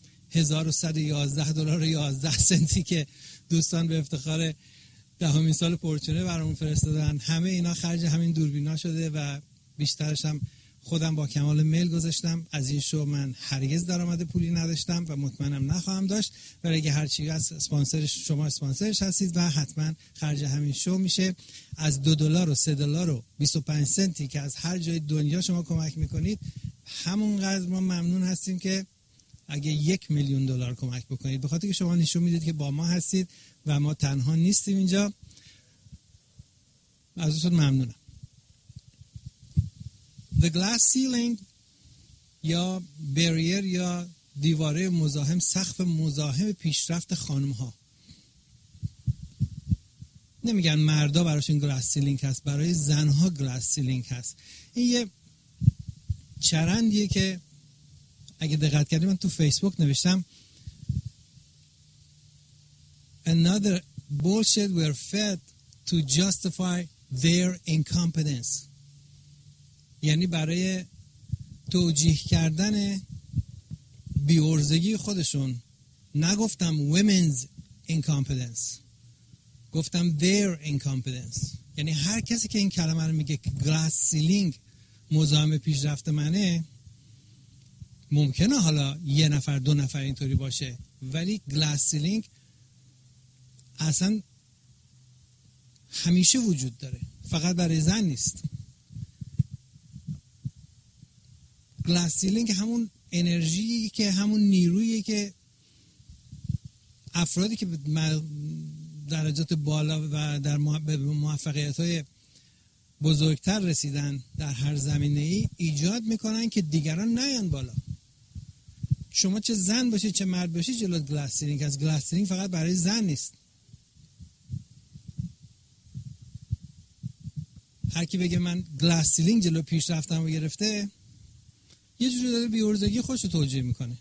$1111 که دوستان به افتخار 10مین سال پرچونه برامون فرستادن، همه اینا خرج همین دوربینا شده و بیشترش هم خودم با کمال میل گذاشتم. از این شو من هرگز درآمد پولی نداشتم و مطمئنم نخواهم داشت، ولی اگه هر چی از اسپانسرش شما اسپانسرش هستید و حتما خرج همین شو میشه. از $2 و $3 و 25 سنتی که از هر جای دنیا شما کمک میکنید همونقدر ما ممنون هستیم که اگه $1,000,000 کمک بکنید، به خاطر که شما نشون میدید که با ما هستید و ما تنها نیستیم اینجا. ازتون ممنونم. The glass ceiling یا barrier یا دیواره مزاحم، سقف مزاحم پیشرفت خانم ها. نمیگن مردا براشون گلاس سیلینگ هست، برای زنها گلاس سیلینگ هست. این یه چرندیه که اگه دقت کردید من تو فیسبوک نوشتم another bullshit were fed to justify their incompetence. یعنی برای توجیه کردن بی‌عرضگی خودشون نگفتم women's incompetence، گفتم their incompetence. یعنی هر کسی که این کلمه رو میگه که glass ceiling مزاحم پیشرفت منه، ممکنه حالا یه نفر دو نفر اینطوری باشه، ولی glass ceiling اصلا همیشه وجود داره، فقط برای زن نیست. glass ceiling همون انرژی که همون نیرویی که افرادی که درجات بالا و در موفقیت‌های بزرگتر رسیدن در هر زمینه‌ای ایجاد میکنن که دیگران نیان بالا. شما چه زن باشید چه مرد باشید جلو گلاس سیلینگ. از گلاس سیلینگ فقط برای زن نیست. هر کی بگه من گلاس سیلینگ جلو پیشرفتم رو گرفته، یه جوری داره بی‌عرضگی خودش رو توجیه میکنه.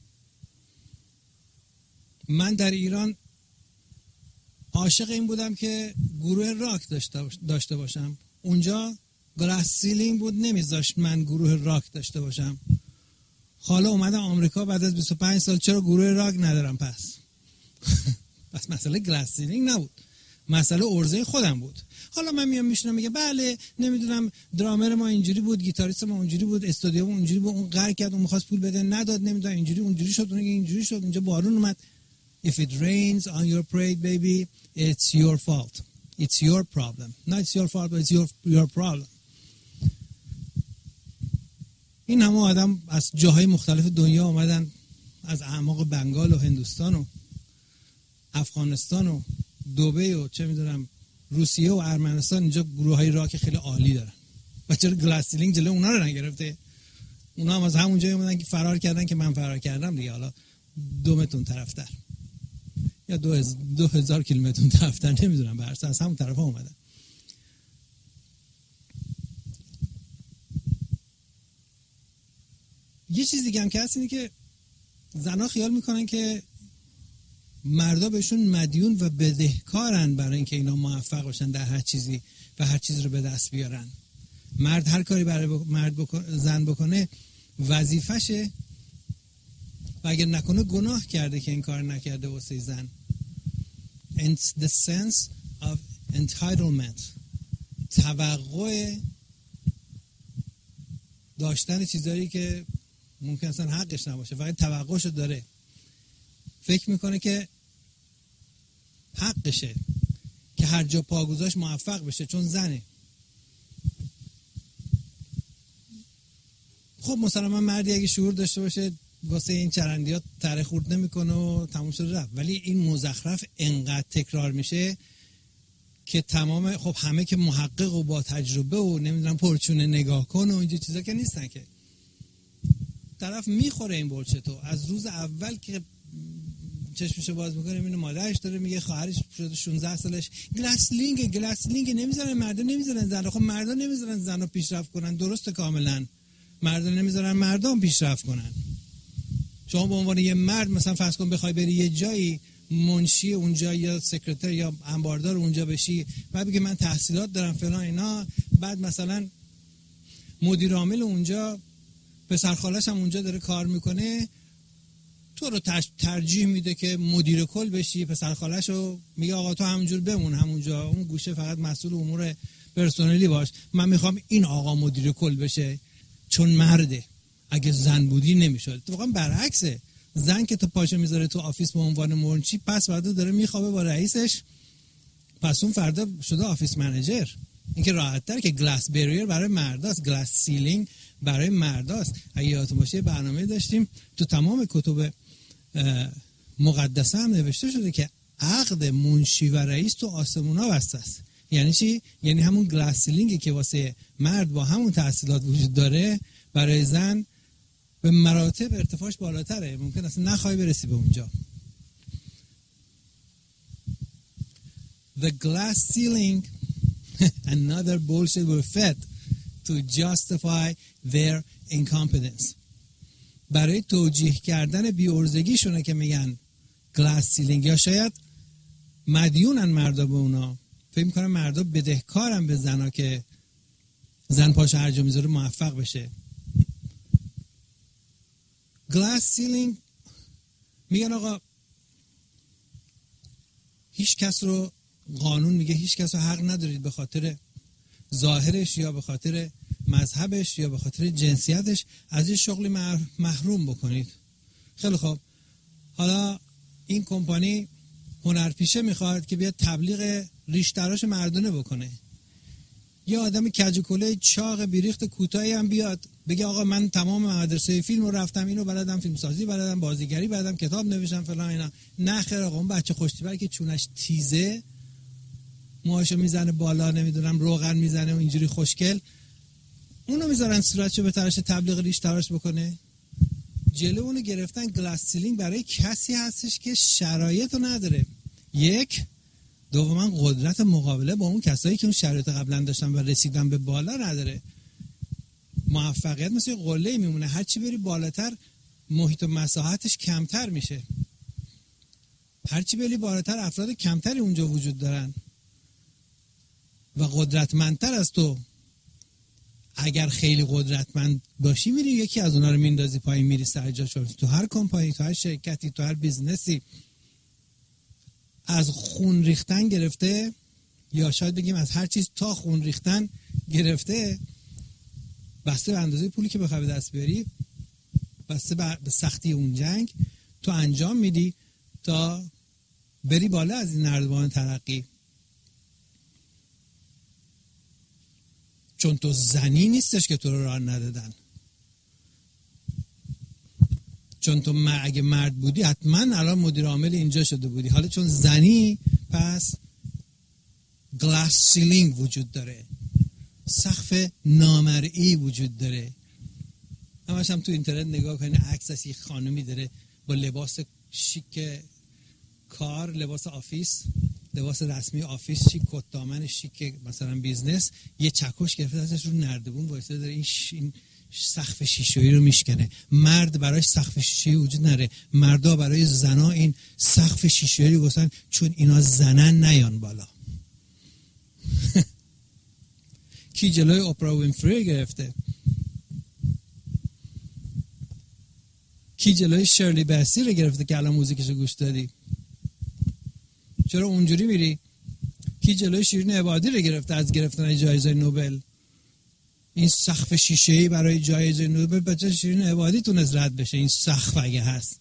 من در ایران عاشق این بودم که گروه راک داشته باشم. اونجا گلاس سیلینگ بود، نمیذاشت من گروه راک داشته باشم. حالا اومدم آمریکا بعد از 25 سال، چرا گروه راک ندارم پس؟ پس مسئله گلاس سیلینگ نبود، مسئله عرضه خودم بود. حالا من میام میشنم میگه بله نمیدونم درامر ما اینجوری بود، گیتاریست ما اونجوری بود، استودیو ما اونجوری بود، اون قهر کرد، اون می‌خواست پول بده نداد، نمیدونم اینجوری اونجوری شد، اون اینجوری شد، اونجا بارون اومد. If it rains on your parade baby, it's your fault. It's your problem. Not it's your fault, but it's your problem. این همه آدم از جاهای مختلف دنیا اومدن، از اعماق بنگال و هندوستان و افغانستان و دبی و چه میدونم روسیه و ارمنستان، اینجا گروه‌های راک خیلی عالی دارن. و چرا گلاس سیلینگ جلو اونا رو نگرفته؟ اونا هم از همون جایی اومدن که فرار کردن که من فرار کردم دیگه. حالا 2 متر طرفتر یا 2000 کیلومتر طرفتر، نمیدونم، به هر حال از همون طرفا اومدن. یه چیز دیگه هم که هست اینه که زنها خیال میکنن که مردا بهشون مدیون و بدهکارن برای اینکه اینا موفق باشن در هر چیزی و هر چیز رو به دست بیارن. مرد هر کاری برای زن بکنه وظیفشه و اگر نکنه گناه کرده که این کار نکرده واسه زن. It's the sense of entitlement، توقع داشتن چیزایی که ممکن اصلا حقش نباشه، فقط توقعشو داره، فکر میکنه که حقشه که هر جا پا گذاشت موفق بشه چون زنه. خب مثلا من مردی اگه شعور داشته باشه واسه این چرندیات تره خورد نمیکنه و تموم شده رفت. ولی این مزخرف انقدر تکرار میشه که تمام، خب همه که محقق و با تجربه و نمیدونم پرچونه نگاه کن و اینجور چیزا که نیستن که. طرف میخوره این بولشتو از روز اول که چشمشو باز میکنه میبینه مادرش داره میگه خواهرش شده 16 سالش گلاس لینگ نمیذارن مردا نمیذارن زنا. خب مردا نمیذارن زنا پیشرفت کنن، درسته کاملا. مردا نمیذارن مردم پیشرفت کنن. شما به عنوان یه مرد مثلا فرض کن بخوای بری یه جایی منشی اونجا یا سکرتر یا انباردار اونجا بشی، بعد بگی من تحصیلات دارم فلان اینا، بعد مثلا مدیر عامل اونجا پسر خالش هم اونجا داره کار میکنه، تو رو ترجیح میده که مدیر کل بشی، پسر خالش رو میگه آقا تو همونجور بمون همونجا، اون گوشه فقط مسئول امور پرسنلی باش، من میخوام این آقا مدیر کل بشه چون مرده. اگه زن بودی نمیشد. اتفاقا برعکسه، زن که تو پاشو میذاره تو آفیس به عنوان مرنچی، پس فردا داره میخوابه با رئیسش، پس اون فردا شده آفیس منیجر. این که راحت‌تر که گلاس بریر برای مرداست، گلاس سیلینگ برای مرداست. اگه یادتون باشه برنامه داشتیم تو تمام کتب مقدسه هم نوشته شده که عقد منشی و رئیس تو آسمونا بسته است. یعنی چی؟ یعنی همون گلاس سیلینگی که واسه مرد با همون تحصیلات وجود داره برای زن به مراتب ارتفاعش بالاتره، ممکن اصلا نخوای برسی به اونجا. The glass ceiling another bullshit were fed to justify their incompetence. برای توجیه کردن بی‌عرضگیشونه که میگن glass ceiling، یا شاید مدیونن مردا به اونا، فکر میکنن مردا بدهکارن به زنا که زن پاشو هر جا میذاره موفق بشه. گلاس سیلینگ میگن آقا هیچ کس رو، قانون میگه هیچ کس رو حق ندارید به خاطر ظاهرش یا به خاطر مذهبش یا به خاطر جنسیتش از یه شغلی محروم بکنید. خیلی خوب، حالا این کمپانی هنرپیشه میخواد که بیاد تبلیغ ریشتراش مردونه بکنه. یه آدم کجکله چاق بیریخت کوتاهی هم بیاد بگه آقا من تمام مدرسه فیلم رو رفتم، اینو بلدم، فیلمسازی بلدم، بازیگری بلدم، کتاب نوشتم فلان اینا. نه خیر آقا، اون بچه خوشتیبر که چونش تیزه، موهاشو میزنه بالا، نمیدونم روغن میزنه و اینجوری خوشگل، اونو میذارن صورتشو به تراش تبلیغ ریشتراش بکنه. جلو اونو گرفتن. گلاس سیلینگ برای کسی هستش که شرایطو نداره، یک، دوما قدرت مقابله با اون کسایی که اون شرایط قبلا داشتن و رسیدن به بالا نداره. موفقیت مثل یه قله میمونه، هر چی بری بالاتر محیط و مساحتش کمتر میشه. هر چی بری بالاتر افراد کمتری اونجا وجود دارن و قدرتمندتر از تو. اگر خیلی قدرتمند باشی میری یکی از اونا رو میندازی پایین، میری سر جاش. تو هر کمپانی، تو هر شرکتی، تو هر بیزنسی، از خون ریختن گرفته، یا شاید بگیم از هر چیز تا خون ریختن گرفته، بسته به اندازه پولی که بخوای به دست بیاری، بسته به سختی اون جنگ، تو انجام میدی تا بری بالا از این نردبان ترقی. چون تو زنی نیستش که تو رو راه ندادن، چون تو اگه مرد بودی حتما الان مدیر عامل اینجا شده بودی. حالا چون زنی، پس گلاس سیلینگ وجود داره، سقف نامرئی وجود داره. همش هم تو اینترنت نگاه کنید، عکس از یک خانمی داره با لباس شیک کار، لباس آفیس، لباس رسمی آفیس، شیک، کت دامن شیک مثلا بیزنس، یه چکش گرفته ازش رو نردبون وایساده داره این سقف شیشه‌ای رو میشکنه. مرد براش سقف شیشه‌ای وجود نداره، مردا برای زنا این سقف شیشه‌ای رو گذاشتن چون اینا زنن نیان بالا. کی جلوی اپرا وینفری گرفته؟ کی جلوی شرلی بسی رو گرفته که الان موزیکشو گوش دادی؟ چرا اونجوری میری؟ کی جلوی شیرین عبادی رو گرفته از گرفتن جایزه نوبل؟ این سقف شیشه‌ای برای جایزه نوبل بچه شیرین عبادی تونست رد بشه، این سقف اگه هست.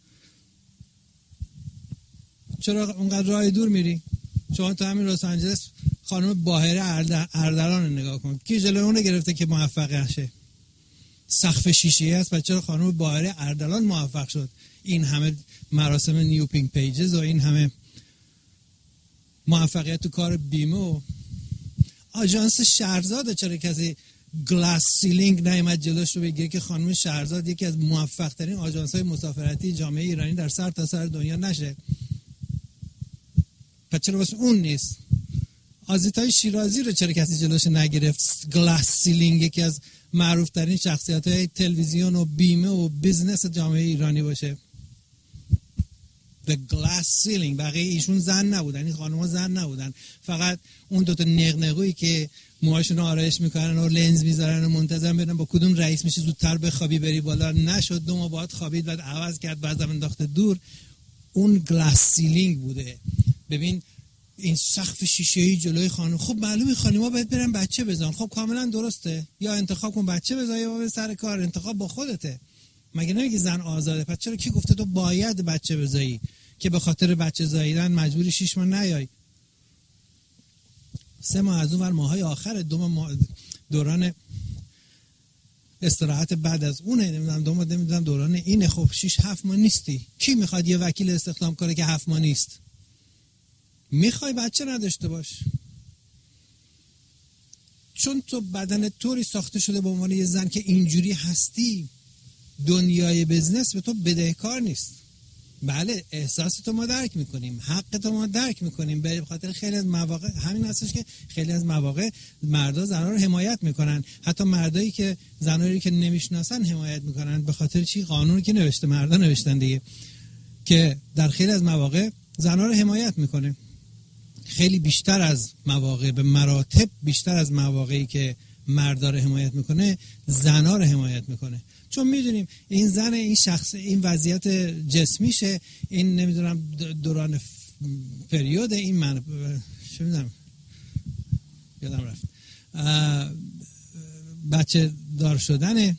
چرا اونقدر راه دور میری؟ شما تو همین لس آنجلس خانم باهره اردلان رو نگاه کن، کی جلوی اون رو گرفته که موفق شه؟ سقف شیشه‌ای هست، بچه خانم باهره اردلان موفق شد. این همه مراسم نیو پینک پیجز و این همه موفقیت تو کار بیمه و آژانس شهرزاد، چرا کسی گلاس سیلینگ نیامد جلوش رو بگه که خانم شهرزاد یکی از موفق ترین آژانس‌های مسافرتی جامعه ایرانی در سر تا سر دنیا نشه؟ پس چرا واسه اون نیست؟ آزیتای شیرازی رو چرا کسی جلوش نگرفت؟ گلاس سیلینگ یکی از معروف ترین شخصیت‌های تلویزیون و بیمه و بیزنس جامعه ایرانی باشه. The glass ceiling. بقیه ایشون زن نبودن، این خانم‌ها زن نبودن، فقط اون دوتا نقنقویی که موهاشون رو آرایش میکنن و لنز میذارن و منتظرن ببینن با کدوم رئیس میشه زودتر بخوابی بری بالا. نشد، 2 ماه بعد خوابید، بعد عوض کرد، بعدم انداخت دور. اون گلاس سیلینگ بوده. ببین این سقف شیشه‌ای جلوی خانم. خب معلومه خانم‌ها باید برن بچه بزن. خب کاملا درسته، یا انتخاب کن بچه بزن یا به سر کار. انتخاب با خودته. مگه نمیگی زن آزاده؟ پس چرا کی گفته تو باید بچه بزایی که به خاطر بچه زاییدن مجبوری 6 ماه نیای؟ 3 ماه از اون ور ماهای آخر، 2 ماه دوران استراحت بعد از اونه، نمیدونم 2 ماه نمیدونم دوران اینه. خب 6-7 ماه نیستی. کی میخواد یه وکیل استخدام کنه که 7 ماه نیست؟ میخوای بچه نداشته باش، چون تو بدن طوری ساخته شده به عنوان یه زن که اینجوری هستی. دنیای بزنس به تو بدهکار نیست. بله احساس تو ما درک میکنیم، حق تو ما درک میکنیم، به خاطر خیلی از مواقع همین هستش که خیلی از مواقع مردا زنها رو حمایت میکنن، حتی مردایی که زنایی که نمیشناسن حمایت میکنن. به خاطر چی؟ قانونی که نوشته، مردا نوشتن دیگه، که در خیلی از مواقع زنها رو حمایت میکنه. خیلی بیشتر از مواقع، به مراتب بیشتر از مواقعی که مردا رو حمایت میکنه زنا رو حمایت میکنه. چون میدونیم این زن، این شخص، این وضعیت جسمیشه، این نمیدونم دوران پریود، این من چه میدونم یادم رفت بچه دار شدنه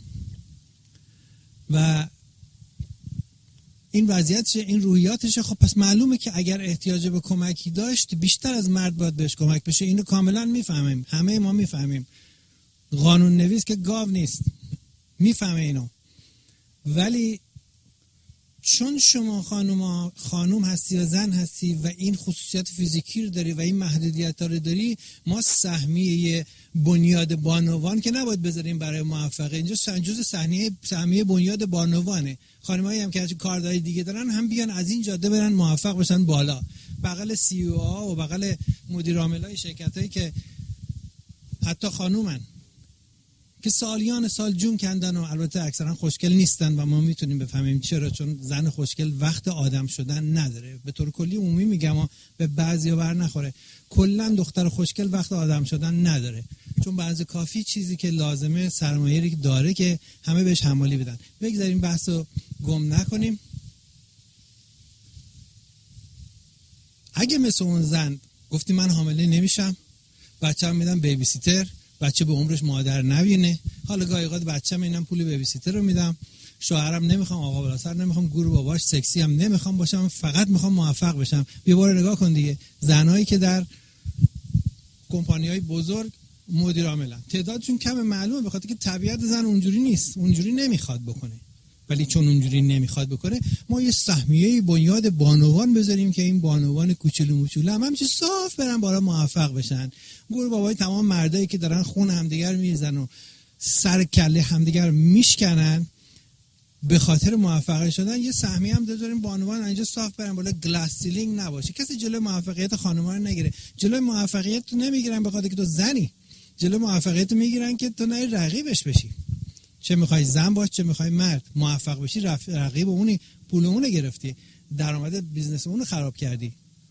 و این وضعیتشه، این روحیاتشه. خب پس معلومه که اگر احتیاج به کمکی داشت بیشتر از مرد باید بهش کمک بشه. اینو کاملا میفهمیم، همه ما میفهمیم. قانون نویس که گاو نیست، میفهمه اینو. ولی چون شما خانوم هستی و زن هستی و این خصوصیت فیزیکی رو داری و این محدودیت رو داری، ما سهمیه بنیاد بانوان که نباید بذاریم برای موفقیت. اینجا جزء سهمیه بنیاد بانوانه. خانمایی هم که کاردهای دیگه دارن هم بیان از این جاده برن موفق بشن بالا، بغل سی او ها و بغل مدیر عاملای شرکتایی که حتی خانومن که سالیان سال جون کندن و البته اکثرا خوشگل نیستن و ما میتونیم بفهمیم چرا. چون زن خوشگل وقت آدم شدن نداره. به طور کلی عمومی میگم و به بعضیا بر نخوره، کلا دختر خوشگل وقت آدم شدن نداره. چون بعضی کافی چیزی که لازمه سرمایه‌ای داره که همه بهش حمالی بدن. بگذاریم بحثو گم نکنیم. اگه مثل اون زن گفتی من حامله نمیشم، بچه‌م میدم بیبی سیتر، بچه به عمرش مادر نبینه، حالا گاهی اوقات بچه‌م اینم پول بیبی سیتر رو میدم، شوهرم نمیخوام، آقا بلاسر نمیخوام، گور باباش سکسی هم نمیخوام باشم، فقط میخوام موفق بشم. بیا بار نگاه کن دیگه، زنایی که در کمپانی‌های بزرگ مدیر عاملن تعدادشون کم، معلومه به خاطر که طبیعت زن اونجوری نیست، اونجوری نمیخواد بکنه. ولی چون اونجوری نمیخواد بکنه، ما یه سهمیه بنیاد بانوان بذاریم که این بانوان کوچولو موچولو همچین صاف برن بالا موفق بشن. گور بابای تمام مردایی که دارن خون همدیگر میریزن و سر کله همدیگر میشکنن به خاطر موفق شدن، یه سهمیه هم بذاریم بانوان اینجا صاف برن بالا، گلاس سیلینگ نباشه. کسی جلوی موفقیت خانم‌ها رو نگیره. جلوی موفقیت تو نمیگیرن به خاطر که تو زنی، جلوی موفقیت میگیرن که تو نه رقیبش بشی. چه میخوای زن باش چه میخوای مرد، موفق بشی رقیب اونی، پول اونو گرفتی، درآمد بیزنس اونو خراب کردی.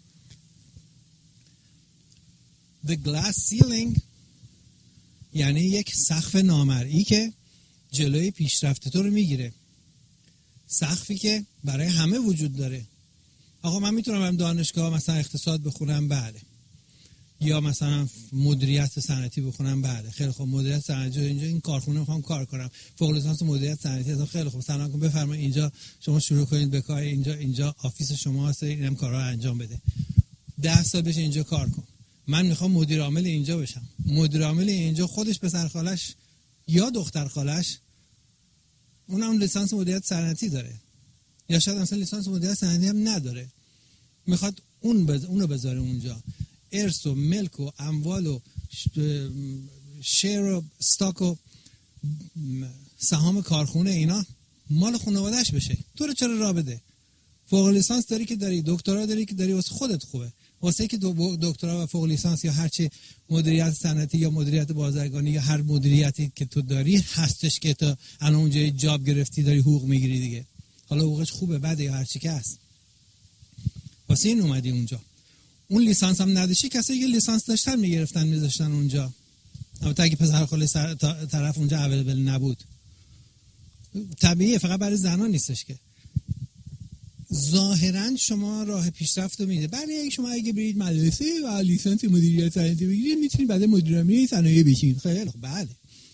The glass ceiling یعنی یک سقف نامرئی که جلوی پیشرفت تو رو میگیره. سقفی که برای همه وجود داره. آقا من میتونم برم دانشگاه مثلا اقتصاد بخونم، بله، یا مثلا مدیریت صنعتی بخونم، بله، خیلی خوب، مدیریت صنعتی اینجا این کارخونه میخوام کار کنم، فوق لیسانس مدیریت صنعتی هستم، خیلی خوب، سلام کن بفرمایید اینجا شما شروع کنید به کار، اینجا آفیس شما هست، اینم کارا رو انجام بده، 10 سال بشه اینجا کار کن. من میخوام مدیر عامل اینجا بشم. مدیر عامل اینجا خودش پسر خالش یا دختر خالش اونم لیسانس مدیریت صنعتی داره، یا شاید اصلا لیسانس مدیریت صنعتی هم نداره، میخواد اونو بذاره اونجا. ارث و ملک و اموال و شیر و استاک و سهام کارخونه اینا مال خانواده‌اش بشه. تو رو چرا راه بده؟ فوق لیسانس داری که داری، دکترا داری که داری، واسه خودت خوبه. واسه که دکترا و فوق لیسانس یا هر چی مدیریت صنعتی یا مدیریت بازرگانی یا هر مدیریتی که تو داری هستش که تو الان اونجا جاب گرفتی داری حقوق میگیری دیگه. حالا حقوقش خوبه بده یا هر چی که هست، واسه این اومدی اونجا. اون لیسانس هم نداشتی، کسی که لیسانس داشتن میگرفتن میذاشتن اونجا. البته اگه پسر خاله طرف اونجا اویلیبل نبود، طبیعیه، فقط برای زنان نیستش که. ظاهرا شما راه پیشرفت رو میده. برای شما اگه برید مدرسه و لیسانس مدیریت صنعتی بگیرید میتونید بعد مدیر عامل صنایع بشین. خیلی خب، بله.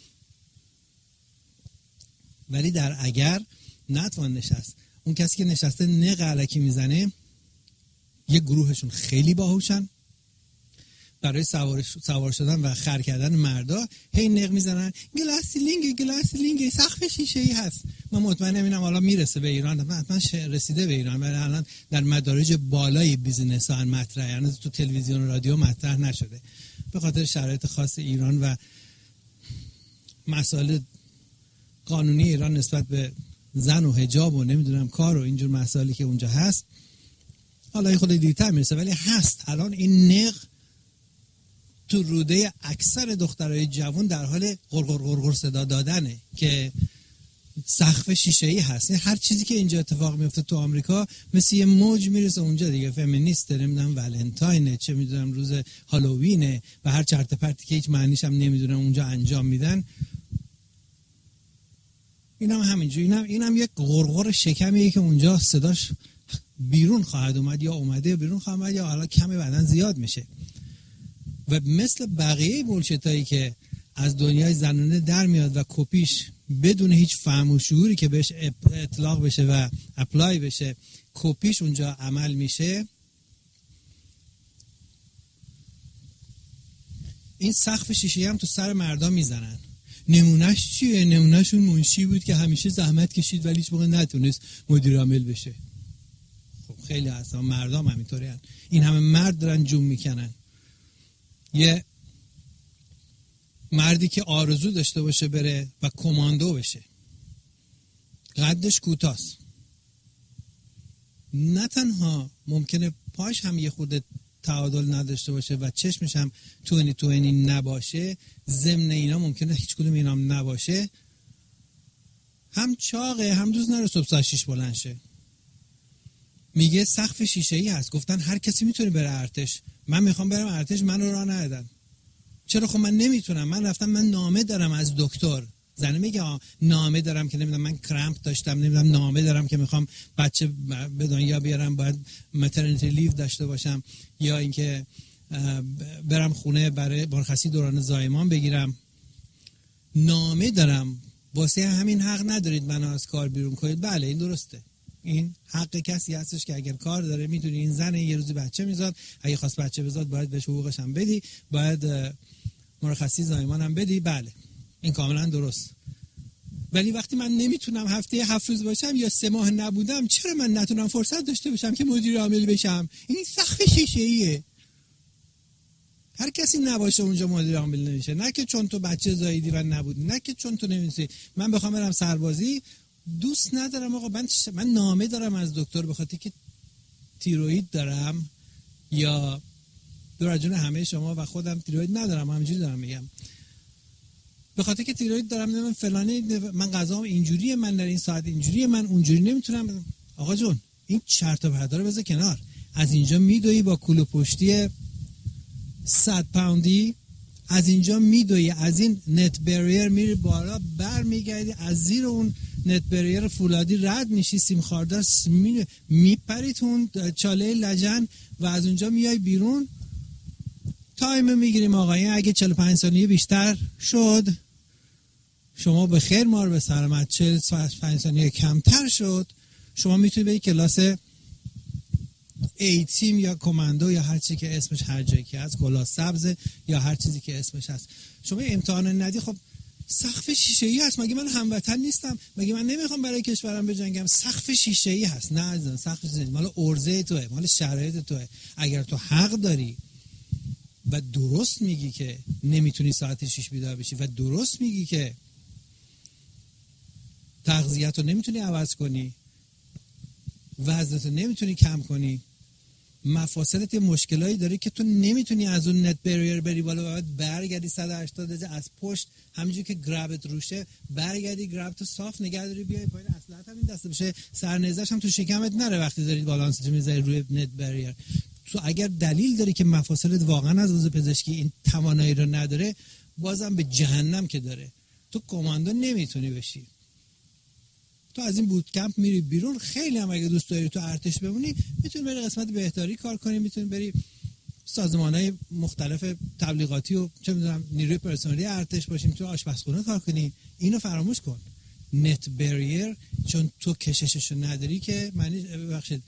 ولی در اگر نتوان نشست، اون کسی که نشسته نق علکی میزنه، یه گروهشون خیلی باهوشن، برای سوار شدن و خر کردن مردا هی نق میزنن گلاس لینگ سقف شیشه‌ای هست. من مطمئنم اینم حالا میرسه به ایران، حتما رسیده به ایران، ولی الان در مدارج بالای بیزینس ها مطرحه، یعنی تو تلویزیون و رادیو مطرح نشده به خاطر شرایط خاص ایران و مسائل قانونی ایران نسبت به زن و حجاب و نمیدونم کار و اینجور مسائلی که اونجا هست. حالا این خود دیرتر میرسه، ولی هست. الان این نق تو روده اکثر دخترای جوان در حال غرغر صدا دادنه که سقف شیشه‌ای هست. هر چیزی که اینجا اتفاق میفته تو آمریکا مثل یه موج میرسه اونجا دیگه. فمینیست، نمیدونم ولنتاینه، چه میدونم روز هالووینه و هر چرت پرتی که هیچ معنیش هم نمیدونم اونجا انجام میدن. اینم همینجوری، اینم یک غرغر شکمیه که اونجا صداش بیرون خواهد اومد، یا اومده بیرون خواهد اومد، یا حالا کمی بعدن زیاد میشه. و مثل بقیه بولشتایی که از دنیای زنانه در میاد و کپیش بدون هیچ فهم و شعوری که بهش اطلاق بشه و اپلای بشه، کپیش اونجا عمل میشه. این سقف شیشه‌ای هم تو سر مردم میزنن. نمونهش چیه؟ نمونهشون منشی بود که همیشه زحمت کشید ولی هیچ موقع نتونست مدیر عامل بشه. خب خیلی هستن مردم همینطوری هستن. این همه مرد دارن جون میکنن. یه مردی که آرزو داشته باشه بره و کماندو بشه، قدش کوتاست، نه تنها ممکنه پاش هم یه خورده تعادل نداشته باشه و چشمش هم توینی نباشه، ضمن اینا ممکنه هیچ کدوم اینا هم نباشه، هم چاقه، هم دوست نره صبح ساعت 6 بلند شه. میگه سقف شیشه‌ای هست. گفتن هر کسی میتونه بره ارتش. من میخوام برم ارتش، منو راه ندادن. چرا؟ خب من نمیتونم. من رفتم، من نامه دارم از دکتر. زنه میگه نامه دارم که نمیدونم من کرامپ داشتم، نمیدونم نامه دارم که میخوام بچه به دنیا بیارم، باید مترنیتی لیو داشته باشم، یا اینکه برم خونه برای مرخصی دوران زایمان بگیرم. نامه دارم. واسه همین حق ندارید منو از کار بیرون کنید. بله این درسته. این حق کسی هستش که اگر کار داره میتونی. این زن یه روزی بچه میزاد، اگه خواست بچه بزاد باید بهش حقوقش هم بدی، باید مرخصی زایمان هم بدی. بله این کاملا درست. ولی وقتی من نمیتونم هفته 7 روز باشم یا 3 ماه نبودم، چرا من نتونم فرصت داشته باشم که مدیر عامل بشم؟ این سقف شیشه‌ایه. هر کسی نباشه اونجا مدیر عامل نمیشه. نه که چون تو بچه زاییدی و نبودی، نه که چون تو نمی‌تونی. من بخوام برم سربازی دوست ندارم آقا. من نامه دارم از دکتر به خاطر که تیروئید دارم، یا دور جون همه شما و خودم تیروئید ندارم، همینجوری دارم میگم، به خاطر که تیروئید دارم، نمیدونم فلانی، من غذام اینجوریه، من در این ساعت اینجوریه، من اونجوری نمیتونم. آقا جون این چرت و پرتا رو بذار کنار. از اینجا میدوی با کوله پشتی 100 پوندی، از اینجا میدوی، از این نت بریر میری بالا، برمیگردی از زیر اون نت بریر فولادی رد میشی، سیم خاردار میپری تو اون چاله لجن و از اونجا میای بیرون. تایم میگیریم آقایان. اگه 45 ثانیه بیشتر شد شما به خیر، مار به سلامت. 45 ثانیه کمتر شد شما میتونید بری کلاس ای تیم یا کماندو یا هر چی که اسمش هر جایی که هست، کلاه سبز یا هر چیزی که اسمش هست. شما امتحان ندی، خب سقف شیشه‌ای هست. مگه من هموطن نیستم؟ مگه من نمیخوام برای کشورم بجنگم؟ سقف شیشه‌ای هست. نه عزیزم، سقف شیشه‌ای مال ارزه توئه، مال شرایط توئه. اگر تو حق داری و درست میگی که نمیتونی ساعت 6 بیدار بشی و درست میگی که تغذیت رو نمیتونی عوض کنی، وزنت رو نمیتونی کم کنی، مفاصلت یه مشکلایی داره که تو نمیتونی از اون نت بریر بری بالا و بعد برگردی 180 درجه از پشت همینجوری که گرابت روشه برگردی، گرابت صاف نگه داری بیای پایین، اصلا همین دسته بشه، سرنیزش هم تو شکمت نره وقتی دارید بالانس میذاری روی نت بریر. تو اگر دلیل داری که مفاصلت واقعا از لحاظ پزشکی این توانایی رو نداره، بازم به جهنم که داره. تو کماندو نمیتونی بشی. تو از این بوت کمپ میری بیرون. خیلی هم اگه دوست داری تو ارتش بمونی، میتونی بری قسمت بهداری کار کنی، میتونی بری سازمانهای مختلف تبلیغاتی و چه میدونم نیروی پرسنلی ارتش باشی، میتونی آشپزخونه کار کنی. اینو فراموش کن. نت بریر چون تو کشششو نداری که معنی ببخشید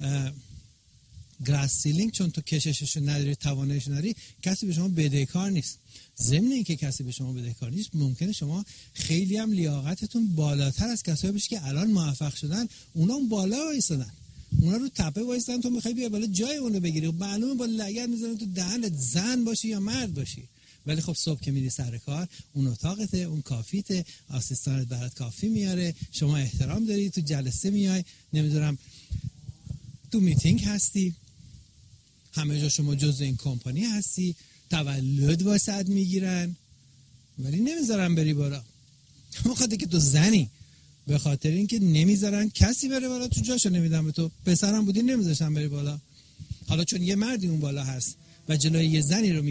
گراس سیلینگ، چون تو کشششو نداری، تواناییشو نداری، کسی به شما بدهکار نیست. ضمن اینکه کسی به شما بدهکار نیست، ممکنه شما خیلی هم لیاقتتون بالاتر از کسایی بشه که الان موفق شدن. اونا اون بالا وایسادن، اونا رو تپه وایسادن، تو میخوای بیا بالا جای اونو بگیری. معلومه با لگد میذارن تو دهنت، زن باشی یا مرد باشی. ولی خب صبح که میری سر کار، اون اتاقته، اون کافیته، آسیستانت برات کافی میاره، شما احترام داری، تو جلسه میای، نمیدونم تو میتینگ هستی، همه جا شما جزء این کمپانی هستی، تولد واسط میگیرن ولی نمیذارن بری بالا. بخاطر که تو زنی. به خاطر اینکه نمیذارن کسی بره بالا، تو جاشو نمیدن به تو. پسرم بودی نمیذاشتن بری بالا، حالا چون یه مردی اون بالا هست و جلوی یه زنی رو